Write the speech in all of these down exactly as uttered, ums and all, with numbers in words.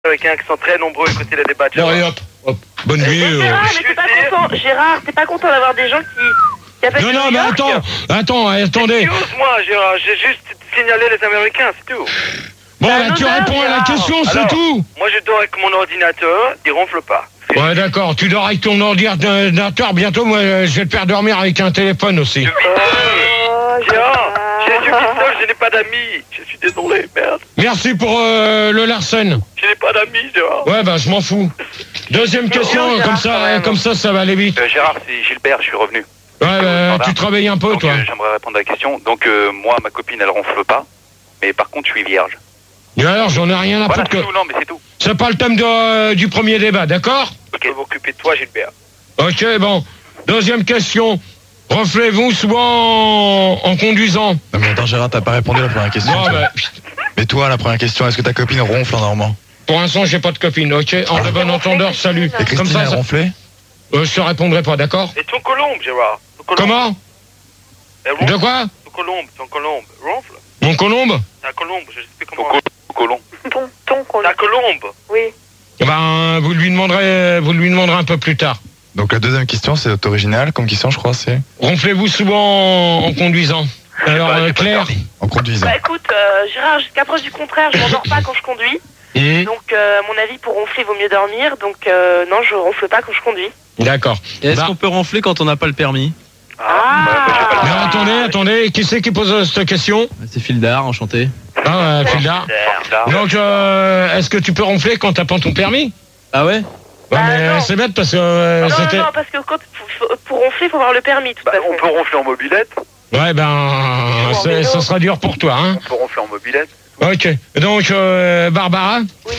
Américains qui sont très nombreux à écouter les débats. Bon, allez, hop, hop. Bonne nuit. Euh... Gérard, mais t'es pas content, Gérard, t'es pas content d'avoir des gens qui, qui appellent Non, non, mais York. attends, attends, attendez. Excuse-moi, Gérard, j'ai juste signalé les Américains, c'est tout. Bon, bah, là, tu honneur, réponds à la Gérard. question, c'est Alors, tout. Moi, je dors avec mon ordinateur, il ronfle pas. Ouais, d'accord, tu dors avec ton ordinateur, bientôt, moi, je vais te faire dormir avec un téléphone aussi. Je vis Oh, seul. Gérard, je suis Gérard. seul, je n'ai pas d'amis. Je suis désolé, merde. Merci pour euh, le Larsen. Je n'ai pas d'amis, Gérard. Ouais, bah, je m'en fous. Deuxième question, Gérard, comme ça, quand même. comme ça, ça va aller vite. Euh, Gérard, c'est Gilbert, je suis revenu. Ouais, bah, tu travailles un peu, Donc, toi. euh, j'aimerais répondre à la question. Donc, euh, moi, ma copine, elle ronfle pas. Mais par contre, je suis vierge. Et alors, j'en ai rien à Voilà, foutre c'est que... tout, non, mais c'est tout. C'est pas le thème de, euh, du premier débat, d'accord? Je peux m'occuper de toi, Gilbert. Ok, bon. Deuxième question. Ronflez-vous souvent en, en conduisant? Non mais attends Gérard, t'as pas répondu à la première question. Non, bah, Mais toi, la première question, est-ce que ta copine ronfle en dormant? pour l'instant, j'ai pas de copine, ok? En de bon entendeur, salut. Et Christine, Comme ça, elle ça- ronflait? euh, je te répondrai pas, d'accord? Et ton colombe, Gérard. Ton colombe. Comment? Elle ronfle. De quoi? Ton colombe, ton colombe. Ronfle. Mon colombe? Ta colombe, je sais plus Ton comment. col- colon. Ton, ton colon. Ta colombe. Oui. Ben, vous lui demanderez, vous lui demanderez un peu plus tard. Donc la deuxième question, c'est original comme question, je crois, c'est Ronflez-vous souvent en, en conduisant? Alors, pas, euh, j'ai pas Claire? de en conduisant. Bah écoute, euh, Gérard, jusqu'à preuve du contraire, je m'endors pas quand je conduis. Hum, Donc, euh, à mon avis, pour ronfler, il vaut mieux dormir. Donc, euh, non, je ronfle pas quand je conduis. D'accord. Et est-ce Bah, qu'on peut ronfler quand on n'a pas le permis? Ah, bah, moi, j'ai pas le mais attendez, attendez, qui c'est qui pose euh, cette question? C'est Fildar, enchanté. Ah, euh, Fildar. Là, Donc, euh, est-ce que tu peux ronfler quand t'as pas ton permis? Ah ouais? Ouais, Bah, mais non. c'est bête parce que euh, non, c'était... non, parce que quand, faut- faut- pour ronfler, il faut avoir le permis, tout bah, à on fait. peut ronfler en mobilette. Ouais, ben, c'est- vélo. ça sera dur pour toi, hein. On peut ronfler en mobilette. Ok. Donc, euh, Barbara? Oui.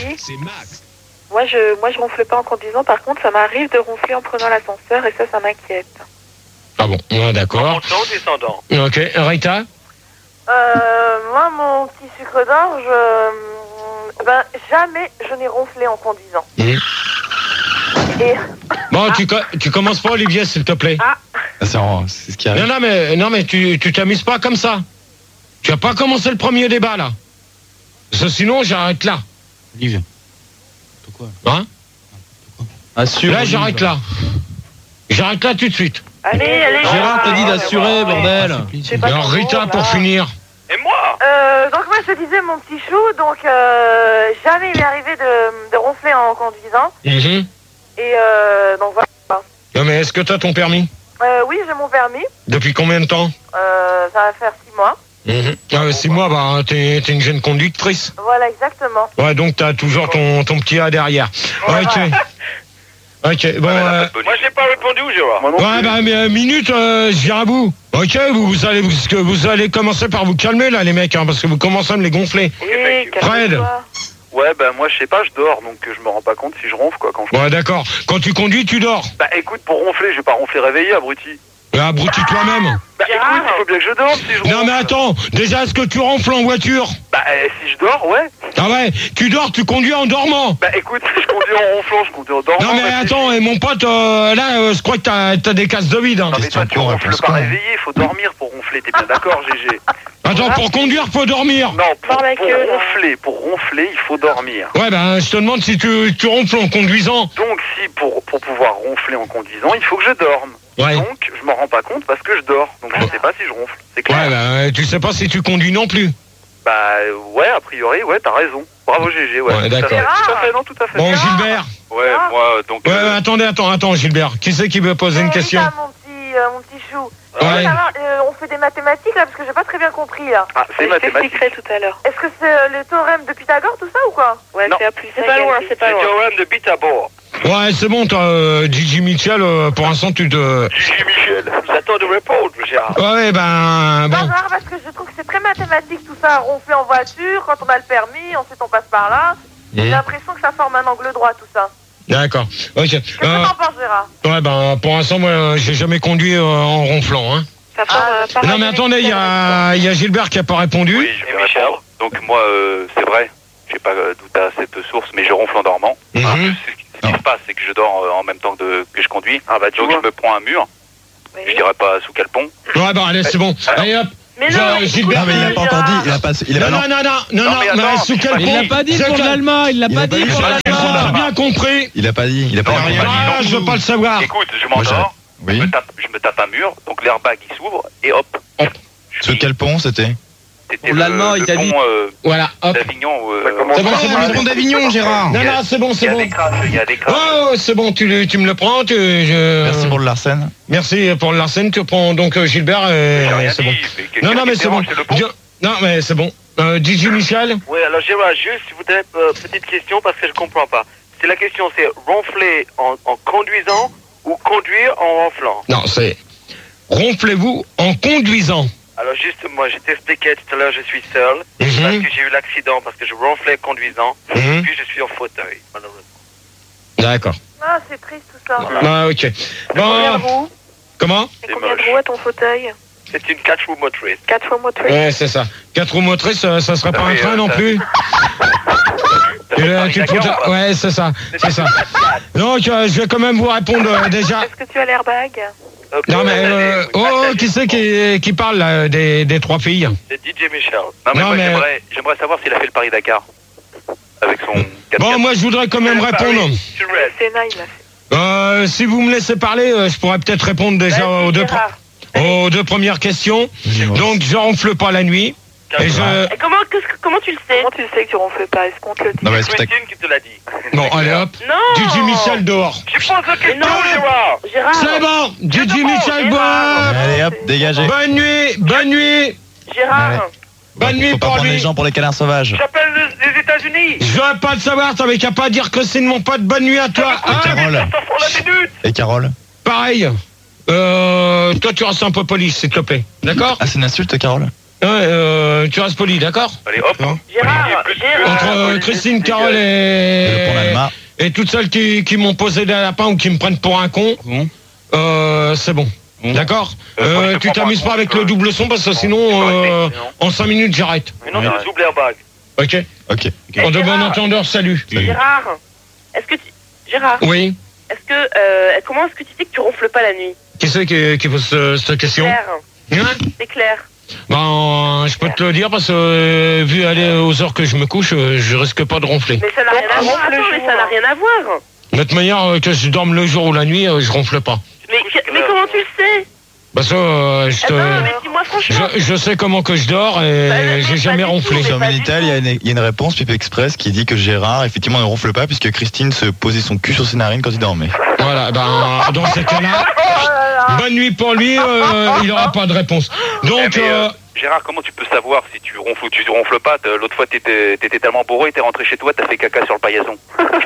Moi, je, moi, je ronfle pas en conduisant. Par contre, ça m'arrive de ronfler en prenant l'ascenseur et ça, ça m'inquiète. Ah bon, ouais, d'accord. Montant ou descendant? Ok, Rita? Euh, moi, mon petit sucre d'orge, euh, ben, jamais je n'ai ronflé en conduisant. Mhm. Et, Bon, tu, co- tu commences pas, Olivier, s'il te plaît. ah, Ah, c'est en- c'est ce qui arrive. Non, non, mais, non, mais tu tu t'amuses pas comme ça. Tu as pas commencé le premier débat, là. Parce que sinon, j'arrête là. Olivier. Pourquoi? Hein? Assure. Là, Olive. j'arrête là. J'arrête là tout de suite. allez, allez. Gérard t'a dit Ah, d'assurer, bordel. j'ai pas Alors, de Rita, mots, pour là. finir. Et moi? Euh, donc moi, je te disais, mon petit chou, donc euh, jamais il m'est arrivé de, de ronfler en conduisant. Mhm. Et euh, donc voilà. Non, mais est-ce que t'as ton permis? Euh, oui, j'ai mon permis. Depuis combien de temps? Euh, ça va faire six mois. Mhm. Ah, six mois, bah, t'es t'es une jeune conductrice. Voilà, exactement. Ouais, donc t'as toujours ton, ton petit A derrière. Voilà. Ok. Ok, bon, Ouais, mais elle a euh, pas de bonus. Moi, j'ai pas répondu, Gérard. Moi non ouais, plus. bah, mais, euh, minute, euh, je viens à bout. Ok, vous, vous allez, vous, que vous allez commencer par vous calmer, là, les mecs, hein, parce que vous commencez à me les gonfler. Oui, Fred. calme-toi. Ouais, bah moi, je sais pas, je dors, donc euh, je me rends pas compte si je ronfle, quoi, quand je... Ouais, d'accord. Quand tu conduis, tu dors. Bah écoute, pour ronfler, je vais pas ronfler réveillé, abruti. Bah, abrutis toi-même. Bah Gérard. écoute, il faut bien que je dorme si je ronfle. Non, mais attends, déjà, est-ce que tu ronfles en voiture? Bah euh, si je dors, ouais. Ah ouais, tu dors, tu conduis en dormant. Bah écoute, si je conduis en ronflant, je conduis en dormant. Non, mais réfléchis. attends, et mon pote, euh, là, euh, je crois que t'as t'as des cases de vide. Hein. Non mais toi, tu Question con, ronfles réponse pas con. réveillé, il faut dormir pour ronfler, t'es bien d'accord, G G? Attends, pour conduire, faut dormir. Non, pour, Par la pour queue, là. ronfler, pour ronfler, il faut dormir. Ouais, ben, je te demande si tu, tu ronfles en conduisant. Donc si pour, pour pouvoir ronfler en conduisant, il faut que je dorme. Ouais. Donc je m'en rends pas compte parce que je dors. Donc je sais pas si je ronfle. C'est clair. Ouais, ben, tu sais pas si tu conduis non plus. Bah euh, ouais, a priori, ouais, t'as raison. Bravo G G, ouais. Ouais, tout à d'accord. fait. Tout à fait, non, tout à fait. Bon, Gilbert. Ouais, Ah. moi, donc... Ouais, euh, ouais, attendez, attends, attends, Gilbert. Qui c'est qui veut poser une Euh, question? Rita, mon petit, euh, mon petit chou. Je Ouais. veux savoir, euh, on fait des mathématiques là parce que j'ai pas très bien compris là. Ah, c'est mathématique. tout à l'heure. Est-ce que c'est euh, le théorème de Pythagore tout ça ou quoi? Ouais, Non. c'est A plus C'est pas loin, c'est pas Le loin. théorème de Pythagore. Ouais, c'est bon, toi, euh, Gigi Mitchell, euh, pour l'instant, tu te... Gigi Michel. J'attends de répondre, Gérard. Ouais, ben, Pas bon. grave parce que je trouve que c'est très mathématique tout ça, ronfler en voiture, quand on a le permis, ensuite on passe par là. J'ai Mmh. l'impression que ça forme un angle droit tout ça. D'accord. Ok. Qu'est-ce que Euh, t'en penses Gérard? ouais, ben, pour l'instant, moi, euh, j'ai jamais conduit euh, en ronflant, hein. Ça forme Ah, non, mais attendez, il y a, il y a Gilbert qui a pas répondu. Oui, je Et vais Michel. répondre. Donc moi, euh, c'est vrai, je sais pas euh, d'où t'as cette source, mais je ronfle en dormant. Mhm. Hein, ce qui- ce qui se passe, c'est que je dors euh, en même temps de- que je conduis. Ah bah tu Donc vois. je me prends un mur, je dirais pas sous quel pont. Ouais, bah, allez, c'est bon. Alors. Allez, hop. Mais Je- non, Gilbert, Non, mais il l'a pas encore dit. Il a pas. Il a Non, pas. non, non, non, non, Non, non, mais mais attends, sous quel Il compte l'a pas dit C'est pour quel- l'allemand, il l'a Il pas a pas dit dit pour pour J'ai l'allemand. bien compris. Il a pas dit. Il a pas Non, encore il a dit. dit. Ah, je veux pas le savoir. Écoute, je Moi, j'ai- m'endors, je, Oui. me tape, je me tape un mur, donc l'airbag il s'ouvre, et hop. Hop. Je Sur suis- quel pont c'était? C'était Pour le- l'allemand, il le t'a dit. pont euh, Voilà, hop. d'Avignon. euh, C'est bon, c'est bon, c'est bon. d'Avignon, Gérard. Non, non, c'est bon, Il y c'est a bon. des crashs, il y a des crashs. Oh, c'est bon, tu, le- tu me le prends. Tu, je... Merci pour le Larsen. Merci pour le Larsen. Tu prends donc euh, Gilbert. Et... J'ai rien c'est dit, bon. mais qu'est-ce Non, non, qui mais te c'est bon. dérange, c'est le pont. Je- Non, mais c'est bon. Euh, D J Michel. Oui, alors Gérard, juste, je voudrais, euh, petite question parce que je comprends pas. C'est la question, c'est ronfler en, en conduisant ou conduire en ronflant? Non, c'est ronflez-vous en conduisant. Alors juste, moi, je t'expliquais tout à l'heure, je suis seul, Mhm. parce que j'ai eu l'accident, parce que je ronflais conduisant, Mhm. puis je suis en fauteuil, malheureusement. D'accord. Ah, c'est triste tout ça. Ah, ok. Combien de Bon, roues comment Et C'est combien de moche. roues à ton fauteuil? C'est une quatre roues motrice. Quatre fois motrice. Ouais, c'est ça. Quatre roues motrices, ça, ça serait pas Ah un oui, train euh, non ça- plus. Ça Tu, fait euh, Paris tu te Dakar, fous- ou pas? Ouais, c'est ça. C'est ça. Donc, euh, je vais quand même vous répondre euh, déjà. Est-ce que tu as l'airbag? Euh, Non, mais. partagez, Euh, oui, oh, partagez. qui c'est qui, qui parle là, des, des trois filles? C'est D J Michel. Non, mais Non, moi, mais- j'aimerais- j'aimerais savoir s'il a fait le Paris-Dakar. Avec son quatre Bon, quatre. moi, je voudrais quand même Euh, répondre. Paris, tu restes. Sénat, il l'a fait. Euh, si vous me laissez parler, euh, je pourrais peut-être répondre déjà Vas-y, aux deux, Gérard. aux deux premières questions. Donc, je ronfle pas la nuit. Et je... Et comment, qu'est-ce que- comment tu le sais? Comment tu le sais que tu ronfles pas? Est-ce qu'on te le dit? Non, mais est-ce que t'as. Christine qui te l'a dit. Bon, allez hop. Non! D J Michel dehors. Je pose la question, non. Gérard. Gérard! C'est bon. D J Michel Gérard. boit. Allez hop, dégagez. Bonne nuit, bonne nuit. Gérard! Bonne nuit Faut pas pour prendre lui. les gens pour les canards sauvages. J'appelle les, les États-Unis. Je veux pas le savoir, t'avais qu'à pas dire Christine, mon pote, bonne nuit à toi. Et Hein Carole. Ça prend la minute. Et Carole. Pareil. Euh, toi, tu restes un peu poli, s'il te plaît. D'accord? Ah, c'est une insulte, Carole. Ouais, euh, tu restes poli, d'accord? Allez, hop. Gérard! Olivier, Gérard! Entre euh, Christine, Carole Et le pont et, d'Alma. et toutes celles qui, qui m'ont posé des lapins ou qui me prennent pour un con, Bon. euh, c'est bon. D'accord? Euh, moi, je Euh, te tu prends t'amuses pour un pas avec con, le euh, double son parce que sinon, euh, en cinq minutes, j'arrête. Mais non, c'est le double airbag. Ok? Ok. En de bon Gérard. entendeur, salut. Gérard! Est-ce que tu... Gérard, Oui? est-ce que... Euh, comment est-ce que tu sais que tu ronfles pas la nuit? Qui c'est qui, qui pose euh, cette question? Claire. Hein? C'est clair. Ben, je peux te le dire parce que euh, vu aller aux heures que je me couche, euh, je risque pas de ronfler. Mais ça n'a rien à voir. Attends, mais ça n'a rien à voir. De toute manière, euh, que je dorme le jour ou la nuit, euh, je ronfle pas. Mais, mais comment tu le sais? Parce que euh, je, Eh te- ben, mais dis-moi franchement. je, je sais comment que je dors et Bah, mais j'ai pas jamais du tout, ronflé. mais Sur pas du Minitel, il y, a une- il y a une réponse Pipe Express qui dit que Gérard, effectivement, ne ronfle pas puisque Christine se posait son cul sur ses narines quand il dormait. Voilà, ben dans ces cas-là, bonne nuit pour lui, euh, il aura pas de réponse. Donc, Eh, mais, euh, euh, Gérard, comment tu peux savoir si tu ronfles ou tu ronfles pas? T'as- L'autre fois, t'étais t'étais tellement bourré, t'es rentré chez toi, t'as fait caca sur le paillasson.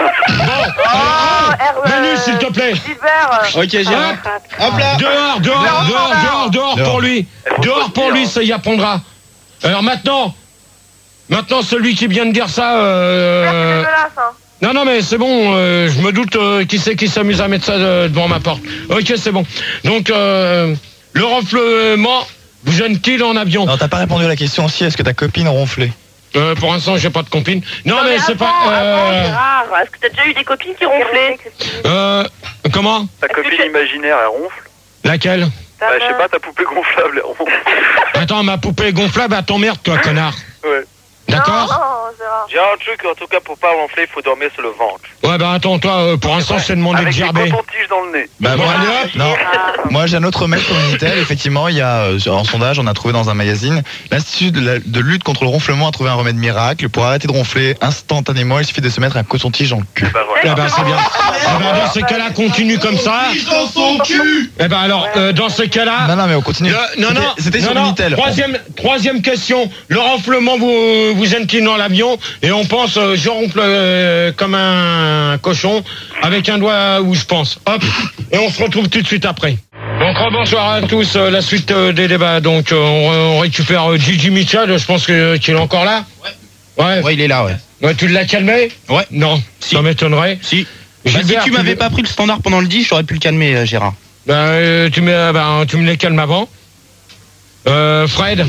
Oh, Hervé, Manu, s'il te plaît. Gilbert. Ok, Gérard. Hop là. Dehors, dehors, dehors, dehors, dehors Dehors. pour lui. Dehors pour lui, ça y apprendra. Alors maintenant, maintenant celui qui vient de dire ça. Euh, C'est dégueulasse, hein. non, non, mais c'est bon. euh, je me doute euh, qui c'est qui s'amuse à mettre ça euh, devant ma porte. Ok, c'est bon. Donc euh, le ronflement vous gêne-t-il en avion? Non, t'as pas répondu à la question aussi, est-ce que ta copine ronflait? Euh, Pour l'instant, j'ai pas de copine. Non, Non, mais, c'est avant, pas. avant, Euh, Gérard, est-ce que t'as déjà eu des copines qui ronflaient? euh, comment? Ta Est-ce que copine tu- imaginaire, elle ronfle. Laquelle? Ta Bah, je sais main. pas, ta poupée gonflable, elle ronfle. Attends, ma poupée gonflable, à ton toi, connard. Ouais. D'accord? Non, non, Gérard. J'ai un truc, en tout cas, pour pas ronfler, il faut dormir sur le ventre. Ouais, bah attends, toi, euh, pour l'instant, je t'ai demandé de Avec des gerber. cotons-tiges dans le nez. Bah Bon, moi, allez, hop. non. Ah. Moi j'ai un autre mail sur Minitel, effectivement il y a euh, en sondage on a trouvé dans un magazine l'Institut de, la- de lutte contre le ronflement a trouvé un remède miracle pour arrêter de ronfler instantanément il suffit de se mettre un coton-tige dans le cul. Bah Eh voilà. ben c'est bien. Eh ben dans ces cas-là, continue comme ça. Dans son cul. Eh ben alors, euh, dans ces cas-là. Non non mais on continue. le- non, C'était- non, C'était non, sur non. Minitel. Troisième, troisième question. Le ronflement vous, vous gêne-t-il dans l'avion? Et on pense, euh, je ronfle euh, comme un cochon, avec un doigt où je pense. Hop. Et on se retrouve tout de suite après. Donc bonsoir à tous, euh, la suite euh, des débats. Donc euh, on, on récupère euh, Gigi Mitchell, je pense que- qu'il est encore là. Ouais. Ouais. Ouais, il est là, ouais. Ouais, tu l'as calmé? Ouais. Non, Si. ça m'étonnerait. Si. Bah, si Gilbert, tu m'avais veux- pas pris le standard pendant le dix, j'aurais pu le calmer, euh, Gérard. Ben, euh, tu, me, ben, tu me les calmes avant. Euh, Fred.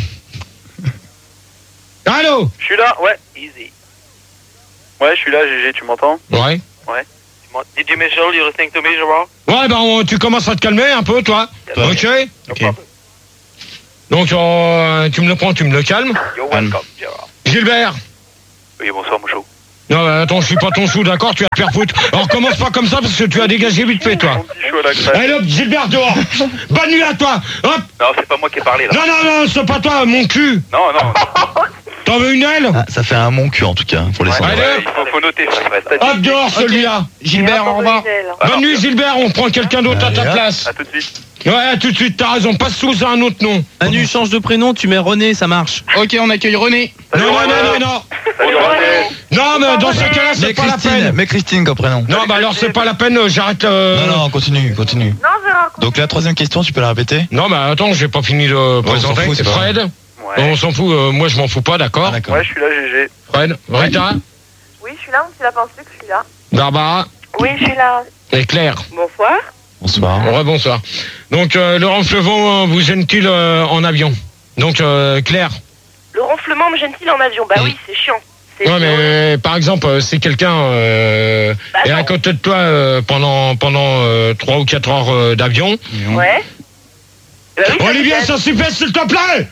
Allô? Je suis là, ouais, easy. Ouais, je suis là, G G, tu m'entends? Ouais. Tu m'en- D J Michel, you listening to me, Gérard? Ouais, ben, on- tu commences à te calmer un peu, toi. Toi. Ok? Ok. Donc, euh, tu me le prends, tu me le calmes. You're welcome, Gérard. Gilbert. Oui, bonsoir, mon chou. Non, euh, attends, je suis pas ton chou, d'accord, tu vas te faire foutre. Alors, commence pas comme ça parce que tu as dégagé vite fait, toi. Mon petit chou à la crème. Allez hop, Gilbert, dehors. Bonne nuit à toi. Hop. Non, c'est pas moi qui ai parlé, là. Non, non, non, c'est pas toi, mon cul. Non, non. T'en veux une aile? Ah, ça fait un mon cul en tout cas pour les Ouais, sondages. Allez, ouais, hop. il faut, faut noter ça, Fred. Hop, dehors, celui-là. Gilbert, au revoir. Bonne nuit, Gilbert, on prend quelqu'un d'autre à ta Allez, hop. place. À tout de suite. Ouais, à tout de suite, t'as raison, passe sous un autre nom. Manu, change de prénom, tu mets René, ça marche. Ok, on accueille René. Non, non, non, non, non. Salut, René. Non, mais dans ce cas-là, c'est Mais pas la Christine, peine. mais Christine comme prénom. Non, bah alors c'est pas la peine, euh, j'arrête. euh, Non, non, continue, continue. Non, Gérard. Donc la troisième question, tu peux la répéter? Non, bah attends, j'ai pas fini de s'en présenter. fout, c'est pas Fred, Ouais. on s'en fout, euh, moi je m'en fous pas, d'accord. Ah, d'accord. Ouais, je suis là, G G. Fred, Rita, Oui, je suis là, mon petit lapin sucre, je suis là. Barbara Oui, je suis là. et Claire. Bonsoir. Bonsoir. Rebonsoir. Donc, euh, le ronflement euh, vous gêne-t-il euh, en avion? Donc, euh, Claire. Le ronflement me gêne-t-il en avion? Bah oui, c'est chiant. C'est Ouais, chiant. mais euh, par exemple, euh, si quelqu'un euh, Bah est non. à côté de toi euh, pendant pendant euh, trois ou quatre heures euh, d'avion. Ouais. Bah oui, ça me Olivier, gêne. ça suffit, s'il te plaît.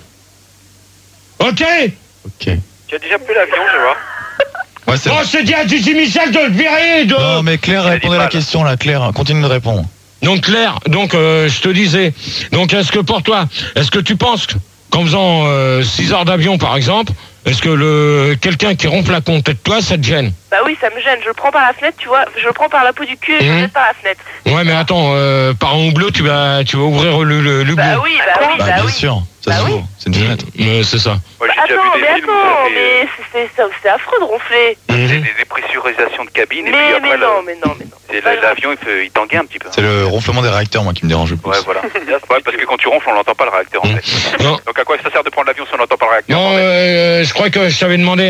Ok. Ok. Tu as déjà pris l'avion, Gérard? Ouais, c'est Bon, je t'ai dit à Gigi Michel de le virer. De... Non, mais Claire Il a répondait dit à la mal. question là, Claire, continue de répondre. Donc Claire, donc euh, je te disais, donc est-ce que pour toi, est-ce que tu penses qu'en faisant euh, six heures d'avion par exemple, est-ce que le quelqu'un qui ronfle à côté de toi, ça te gêne? Bah oui, ça me gêne. Je le prends par la fenêtre, tu vois. Je le prends par la peau du cul et je Mhm. le jette par la fenêtre. Ouais, mais attends, euh, par un hublot, tu vas, tu vas ouvrir le, le, le Bah hublot. oui, bah oui, Bah, bah bien oui. sûr, ça Bah se oui. voit, c'est une fenêtre. Euh, c'est ça. Moi, Bah, j'ai déjà attends, vu des mais films où attends, ça fait, euh, mais c'est- c'est c'est affreux de ronfler. Mhm. des dépressurisations de cabine et puis Mais, après, mais le- non, mais non, mais non. c'est Pas la- grave. l'avion, il, fait- il tanguait un petit peu. C'est le ronflement des réacteurs, moi, qui me dérange le plus. Ouais, voilà. Ouais, parce que quand tu ronfles, on l'entend pas le réacteur en fait. Non. Donc à quoi ça sert de prendre l'avion si on n'entend pas le réacteur Non, en fait euh, je crois que je t'avais demandé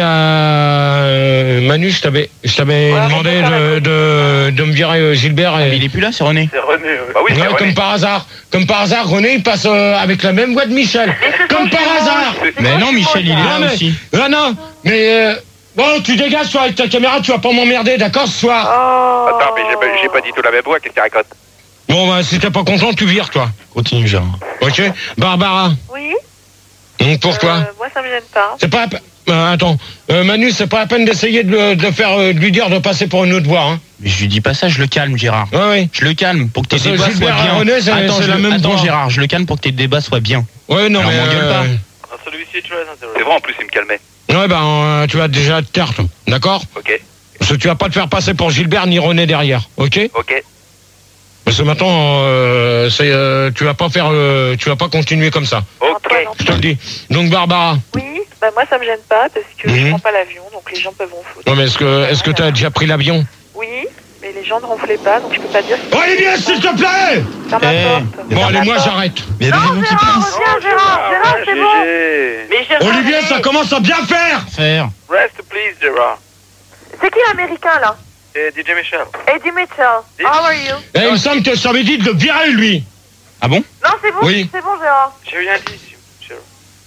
à euh, Manu, je t'avais, je t'avais Ouais, demandé on peut faire de, la de, de me virer euh, Gilbert et. Il est plus là, c'est René. C'est René. ouais. Bah oui, c'est Ouais, René. comme par hasard, comme par hasard, René il passe euh, avec la même voix de Michel. Mais c'est Comme ton par jumeau, hasard. c'est ton Mais non, jumeau, Michel, il est Gérard. là mais- aussi. Ah non, mais euh, bon, tu dégages toi avec ta caméra, tu vas pas m'emmerder, d'accord, ce soir. Oh. Attends, mais j'ai pas, j'ai pas dit tout la même voix, qu'est-ce qu'il raconte? Bon, bah si t'es pas content, tu vires toi. Continue, Gérard. Ok, Barbara. Oui. Donc pour toi, Euh, moi, ça me gêne pas. c'est pas. la pe- Euh, attends, euh, Manu, c'est pas la peine d'essayer de, le- de le faire, euh, de lui dire de passer pour une autre voix, hein. Mais je lui dis pas ça, je le calme, Gérard. Ouais, ouais. Je le calme pour que tes Parce que débats soient Gilbert et bien. René, c'est- Attends, c'est je la le- même attends, voix. Gérard, je le calme pour que tes débats soient bien. Ouais, non Alors, mais. m'engueule pas. Celui-ci est très intéressant. C'est vrai, en plus, il me calmait. Ouais, ben, euh, tu vas déjà te taire, toi, d'accord? Ok, Parce que tu vas pas te faire passer pour Gilbert ni René derrière, ok? ok. Parce que maintenant, euh, c'est, euh, tu vas pas faire, euh, tu vas pas continuer comme ça. Ok. Antoine, Je te le dis. Donc Barbara, Oui, bah moi, ça me gêne pas parce que Mhm. je prends pas l'avion, donc les gens peuvent ronfler. ouais, mais est-ce que, est-ce que t'as déjà pris l'avion? Oui, mais les gens ne ronflaient pas, donc je peux pas dire. Olivier, s'il te plaît! Ferme la Eh, porte. Bon, Ferme allez, la moi porte. j'arrête. Mais il y a des Non, avions qui Gérard, passent. reviens, Gérard, Gérard, c'est bon. G Mais Gérard, Olivier, allez. ça commence à bien faire! Faire. G. Rest please, Gérard. C'est qui l'américain là? Et D J Michel. Eddie Mitchell. How are you? Eh, il me semble que je t'avais dit de le virer, lui. Ah bon? Non, c'est bon, Oui. c'est bon, Gérard. J'ai rien dit, Gérard.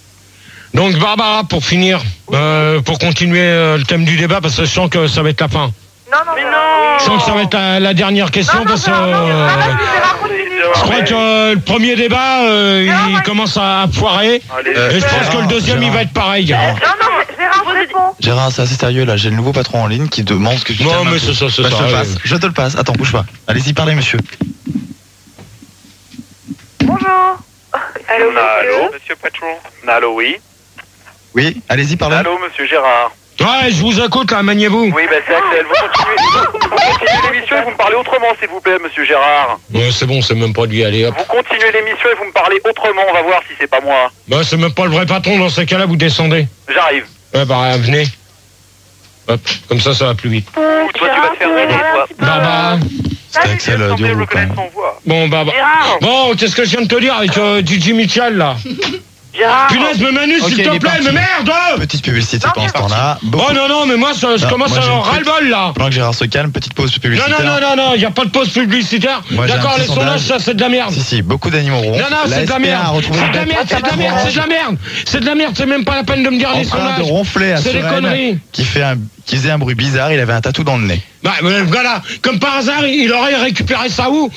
Donc Barbara, pour finir, euh, pour continuer euh, le thème du débat, parce que je sens que ça va être la fin. Non, non, Mais Gérard. non. Je sens que ça va être la, la dernière question, Non, non, parce que Gérard, non, euh, ah, vas-y, Gérard, continue. je crois que euh, le premier débat, euh, Gérard, il vas-y. commence à foirer. Allez, Euh, Et je pense Gérard, que le deuxième, il Gérard. va être pareil. Non, non, Gérard, réponds. Gérard, c'est assez sérieux là, j'ai le nouveau patron en ligne qui demande ce que tu Non, calmes un mais peu. c'est ça, c'est Bah, ça, Je te le ouais. passe, je te le passe. Attends, bouge pas. Allez-y, parlez, monsieur. Bonjour. Allô, Allô, monsieur. monsieur patron. Allô, oui. Oui, allez-y, parlez. Allô, monsieur Gérard. Ouais, je vous écoute, là, maniez-vous. Oui, bah c'est Axel. Vous continuez, vous continuez l'émission et vous me parlez autrement, s'il vous plaît, monsieur Gérard. Ouais, c'est bon, c'est même pas lui, allez, hop. Vous continuez l'émission et vous me parlez autrement. On va voir si c'est pas moi. Bah, c'est même pas le vrai patron, dans ces cas-là, vous descendez. J'arrive. Ouais, bah, venez. Hop, comme ça, ça va plus vite. Ou toi, tu vas te faire rêver, toi. Barbara. C'était Axel Je euh, semblais Duro, quand reconnaître même. son voix. Bon, Barbara. Gérard. Bon, qu'est-ce que je viens de te dire avec euh, Gigi Mitchell, là? Gérard. Punaise, me Manu, Ok, s'il il te est plaît, parti. mais merde! Petite publicité Non, pendant ce c'est temps-là. Beaucoup- Oh non, non, mais moi, ça, je Non, commence moi, à j'ai avoir une ras-le-bol, là. Pendant que Gérard se calme, petite pause Non, publicitaire. non, non, non, non, il n'y a pas de pause publicitaire. Moi, j'ai un D'accord, petit les sondages, sondage. ça, c'est de la merde. Si, si, beaucoup d'animaux ronds. Non, non, c'est de la S P A a merde. retrouvé C'est une de la bête merde, c'est de la merde, c'est de la merde. C'est de la merde, c'est même pas la peine de me dire en les train de sondages. ronfler à C'est des Suresnes, conneries. qui fait un qui faisait un bruit bizarre, il avait un tatou dans le nez. Bah, voilà, comme par hasard, il aurait récupéré ça où?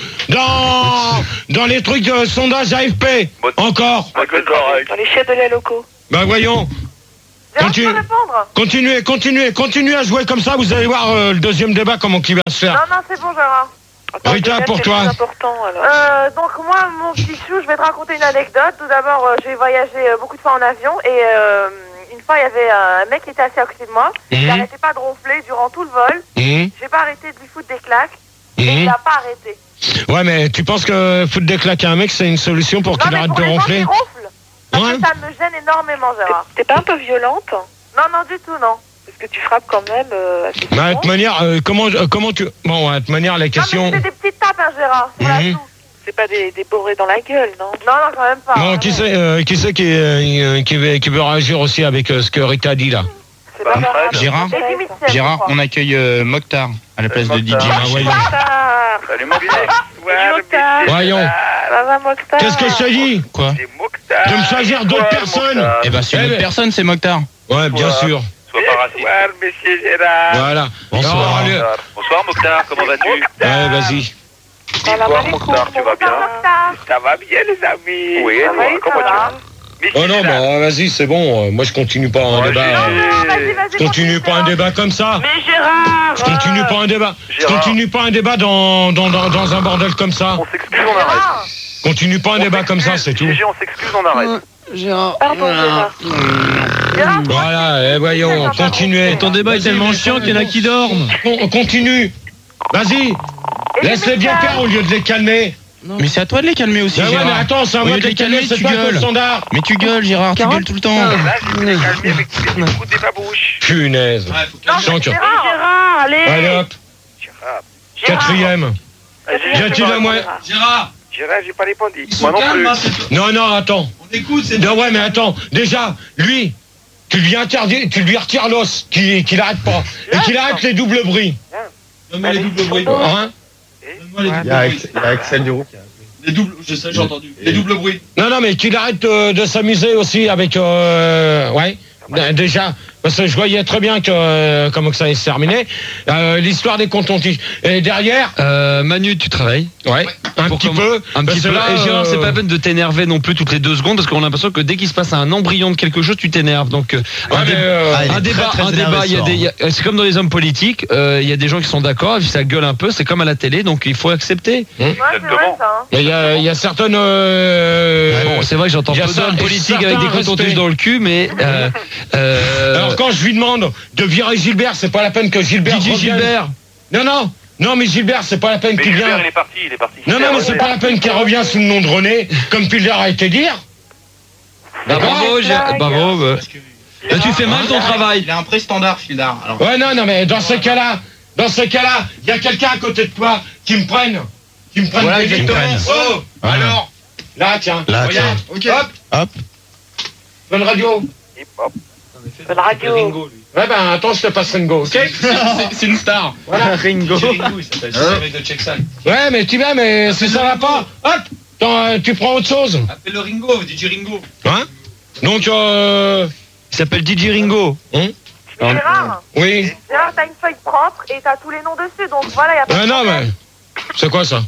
Dans dans les trucs de sondage A F P. Encore. Dans les chefs de lait locaux. Bah voyons. Gérard, Continue. tu peux répondre? Continuez, continuez, continuez à jouer comme ça, vous allez voir euh, le deuxième débat comment qui va se Non, faire. non, c'est bon, Gérard. Rita, pour toi. Important, alors. Euh, donc moi, mon petit chou, je vais te raconter une anecdote. Tout d'abord, euh, j'ai voyagé euh, beaucoup de fois en avion et euh, une fois, il y avait un mec qui était assis à côté de moi. Mhm. Il n'arrêtait pas de ronfler durant tout le vol. Mmh. J'ai pas arrêté de lui foutre des claques et Mmh. il n'a pas arrêté. Ouais, mais tu penses que foutre des claques à un mec, c'est une solution pour Non, qu'il mais arrête pour de les gens ronfler? qui ronflent, parce Ouais. que ça me gêne énormément, Gérard. T'es pas un peu violente? Non, non, du tout, non. Parce que tu frappes quand même euh, assez Bah, de souvent. toute manière, euh, comment, euh, comment tu... Bon, ouais, de toute manière, la Non, question... mais c'est des petites tapes, hein, Gérard. Sur la Mhm. joue. C'est pas des, des bourrées dans la gueule, non? Non, non, quand même pas. Bon, hein, qui non. c'est euh, qui, c'est qui, euh, qui, veut, qui veut réagir aussi avec euh, ce que Rita a dit, là? C'est pas grave. Gérard Et du Mitchell, je Gérard, crois. on accueille euh, Mokhtar à la place de D J. Mokhtar. Ah, voyons. Mokhtar. Salut Mokhtar. Mokhtar. Voyons. Ça va, Mokhtar? Qu'est-ce que je te dis? Quoi? C'est Mokhtar. De me choisir d'autres personnes. Eh ben, c'est une Eh autre ben- personne, c'est Mokhtar. Ouais, bien sûr. Sois pas raciste. Bonsoir, monsieur Gérard. Voilà. Bonsoir. Alors, allez. Bonsoir Mokhtar, comment vas-tu? Ouais, vas-y. Salam Bonsoir, alaikum. Mokhtar, tu vas bien? Mokhtar. Ça va bien, les amis? Oui, Ça toi, va, et comment ça tu va? vas? Monsieur Oh non, Gérard. bah vas-y, c'est bon. euh, Moi, je continue pas un Oh, débat. Gérard. euh, Non, non, vas-y, vas-y. Je continue pas un débat comme ça. Mais Gérard! Je continue pas un débat. Je Gérard. continue pas un débat dans, dans, dans, dans un bordel comme ça. On s'excuse, on arrête. Gérard. Continue pas un On débat comme ça, s'excuse. c'est tout. Gégé, on s'excuse, on arrête. Gérard. Pardon, Gérard. Gérard, Voilà, eh, voyons, continuez. Ton débat est tellement chiant qu'il y en a qui dorment. On continue. Vas-y, Et laisse-les bien Mitchell. faire au lieu de les calmer. Mais c'est à toi de les calmer aussi, Mais ouais, mais Gérard. attends, c'est à Au moi lieu de les calmer, c'est tu toi le gueules. standard. Mais tu gueules, Gérard, tu gueules tout le temps. Là, je vais les calmer avec tous les petits coups de babouche. Punaise. Non, Je sens que- Gérard. Gérard, allez! Allez hop, Gérard. quatrième. Ah, Gégé, J'ai tu dit m'as la moi. répondu. Gérard, Gérard, j'ai pas répondu. ils Moi sont non calmes, plus. hein, c'est- Non, non, attends. on écoute, c'est Non, ouais, mais attends. Déjà, lui, tu lui interdis, tu lui retires l'os, qu'il qu'il arrête pas. Et qu'il arrête les doubles bruits. Donne-moi les doubles bruits. Hein? Donne-moi les Il doubles y a, bruits. Ax- il y a Axel Duroux qui a... Les doubles, je sais, j'ai entendu. Les doubles bruits. Non, non, mais qu'il arrête euh, de s'amuser aussi avec... Euh, ouais, d- déjà, parce que je voyais très bien que euh, comment que ça allait se terminer. Euh, L'histoire des cotons-tiges. Et derrière, Euh, Manu, tu travailles ouais, un Pour petit comment- peu. un parce petit que peu. là, Et Gérard, c'est euh, pas la peine de t'énerver non plus toutes les deux secondes parce qu'on a l'impression que dès qu'il se passe un embryon de quelque chose, tu t'énerves. Donc, euh, ouais, un, mais, dé- euh, Ah, il est un très, débat, très un énervé débat. Il y a ce des, soir. il y a- c'est comme dans les hommes politiques. euh, Il y a des gens qui sont d'accord, et puis ça gueule un peu. C'est comme à la télé, donc il faut accepter. Ouais, c'est vrai, ça. hein. il y a, il y a certaines... euh, Bon, c'est vrai que j'entends il y a peu ça, d'hommes et politiques avec certains des cotons-tiges respects. dans le cul, mais euh, euh, Alors quand je lui demande de virer Gilbert, c'est pas la peine que Gilbert D J revienne. Gilbert. Non, non, non, mais Gilbert, c'est pas la peine Mais qu'il Gilbert, vienne. il est parti, il est parti. Non, non, mais c'est pas la peine qu'il revienne sous le nom de René, comme Pilder a été dire. Bah, bravo, Gé- blague. bravo. bah. Là, tu fais mal ton travail. Il a un prix standard, Fildar. Alors, Ouais, non, non, mais dans ce cas-là, dans ce cas-là, il y a quelqu'un à côté de toi qui me prenne, qui me prenne. Voilà, des qui me litres. prenne. Oh, Voilà. alors, là, tiens, Là, regarde, hop, Hop. bonne radio. Hip-hop. Bonne radio. Ouais, ben, attends, je te passe Ringo, ok? c'est une star. Voilà. Ringo. il s'appelle. C'est le mec de Checksal. Ouais, mais tu vas, mais si ça va pas, hop, attends, euh, tu prends autre chose. Appelle le Ringo, D J Ringo. Hein? Donc, euh, Il s'appelle D J Ringo. Gérard, oui. Gérard, t'as une feuille propre et t'as tous les noms dessus, donc voilà, y a pas Ouais, de non, problème. mais, c'est quoi ça?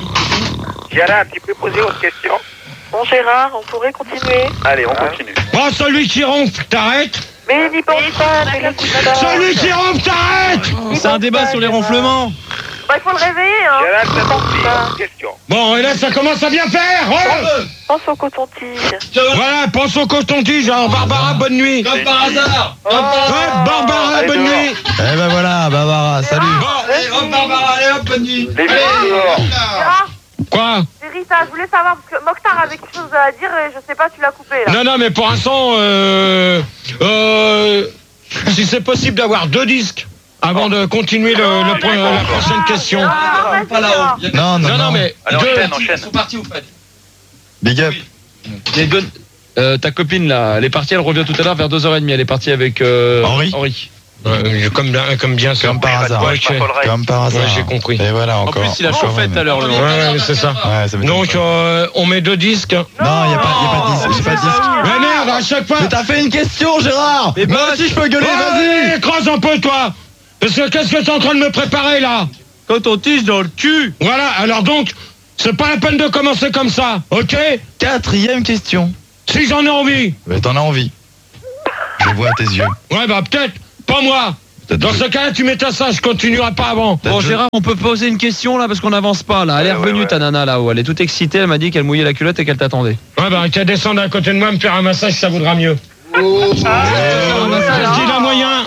Gérard, tu peux poser autre question? Bon, Gérard, on pourrait continuer. Allez, on continue. Oh, celui qui ronfle, t'arrêtes? Mais n'y pense pas, ne l'écoute pas. Celui qui ronfle, t'arrêtes! C'est un débat sur les ronflements. Bah, il faut le réveiller, hein. Gérard, t'as compris, autre question. Bon, et là, ça commence à bien faire! Oh Pense au coton-tige. voilà, pense au coton-tige, hein. Barbara, bonne nuit! Comme par hasard. Oh. Ouais, Barbara, Allez, bonne dehors. nuit! Eh ben voilà, Barbara, salut. Allez, hop, Barbara, allez, hop, bonne nuit. Les filles dehors. Gérard, Quoi? c'est Rita, je voulais savoir, parce que Mokhtar avait quelque chose à dire et je sais pas, tu l'as coupé, là. Non, non, mais pour l'instant, euh, euh, si c'est possible d'avoir deux disques avant de continuer le, le pro- la prochaine question. Ah, vas-y, Pas là-haut. Gérard. Il y a Non, non, Non, non, mais Allez, deux. enchaîne, Ils enchaîne. sont partis au fait. Big up. Il y a une bonne- euh, ta copine là, elle est partie, elle revient tout à l'heure vers deux heures trente. Elle est partie avec euh, Henri. Henri. Ouais, comme bien, comme bien sûr. Comme par hasard. Ouais, ok. Comme par hasard. Ouais, j'ai compris. Et voilà, En encore. plus, il a chauffé tout à l'heure, le Ouais, ouais, c'est ça. Ouais, ça m'étonne Donc, pas. euh, on met deux disques. Non, il n'y a pas, y a pas de disque. J'ai pas de disque. Mais merde, à chaque fois. Mais t'as fait une question, Gérard. Mais Moi bah, aussi, je peux gueuler, vas-y. Vas-y, écrase un peu, toi. Parce que qu'est-ce que t'es en train de me préparer, là? Quand on tige dans le cul. Voilà, alors donc, c'est pas la peine de commencer comme ça, ok? Quatrième question. Si j'en ai envie. Mais t'en as envie. Je vois à tes yeux. Ouais, bah peut-être, pas moi. Peut-être Dans que- ce cas-là, tu m'éteins ça, je continuerai pas avant. Peut-être Bon, je- Gérard, on peut poser une question là parce qu'on n'avance pas là. Elle est Ouais, revenue ouais, ta nana là-haut. Elle est toute excitée. Elle m'a dit qu'elle mouillait la culotte et qu'elle t'attendait. Ouais, bah qu'à descendre à côté de moi, me faire un massage, ça vaudra mieux. Ah, J'ai la moyen.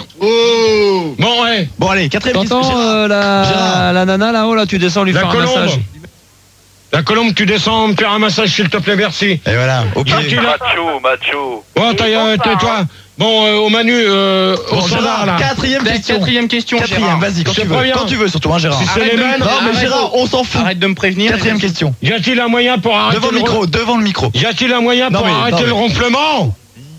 Bon, ouais. Bon, allez, quatrième question. T'entends Gérard. euh, la, Gérard. la nana là-haut là, tu descends lui La faire un colombe. massage. La colombe, tu descends, me faire un massage, s'il te plaît, merci. Et voilà, ok. Gentil, là. Macho, macho. Oh, t'as, euh, tais-toi. Bon, euh, au Manu, euh, au Bon, standard, Gérard, là. quatrième question. Quatrième question, Quatrième, Gérard. vas-y, quand Je tu te veux. préviens. Quand tu veux, surtout, hein, Gérard. Si c'est Arrête les de- mêmes. Non, mais Arrête. Gérard, on s'en fout. Arrête de me prévenir. Quatrième question. Y a-t-il un moyen pour arrêter Devant le ron- micro, devant le micro. Y a-t-il un moyen Non, pour mais- arrêter non, le mais- ronflement?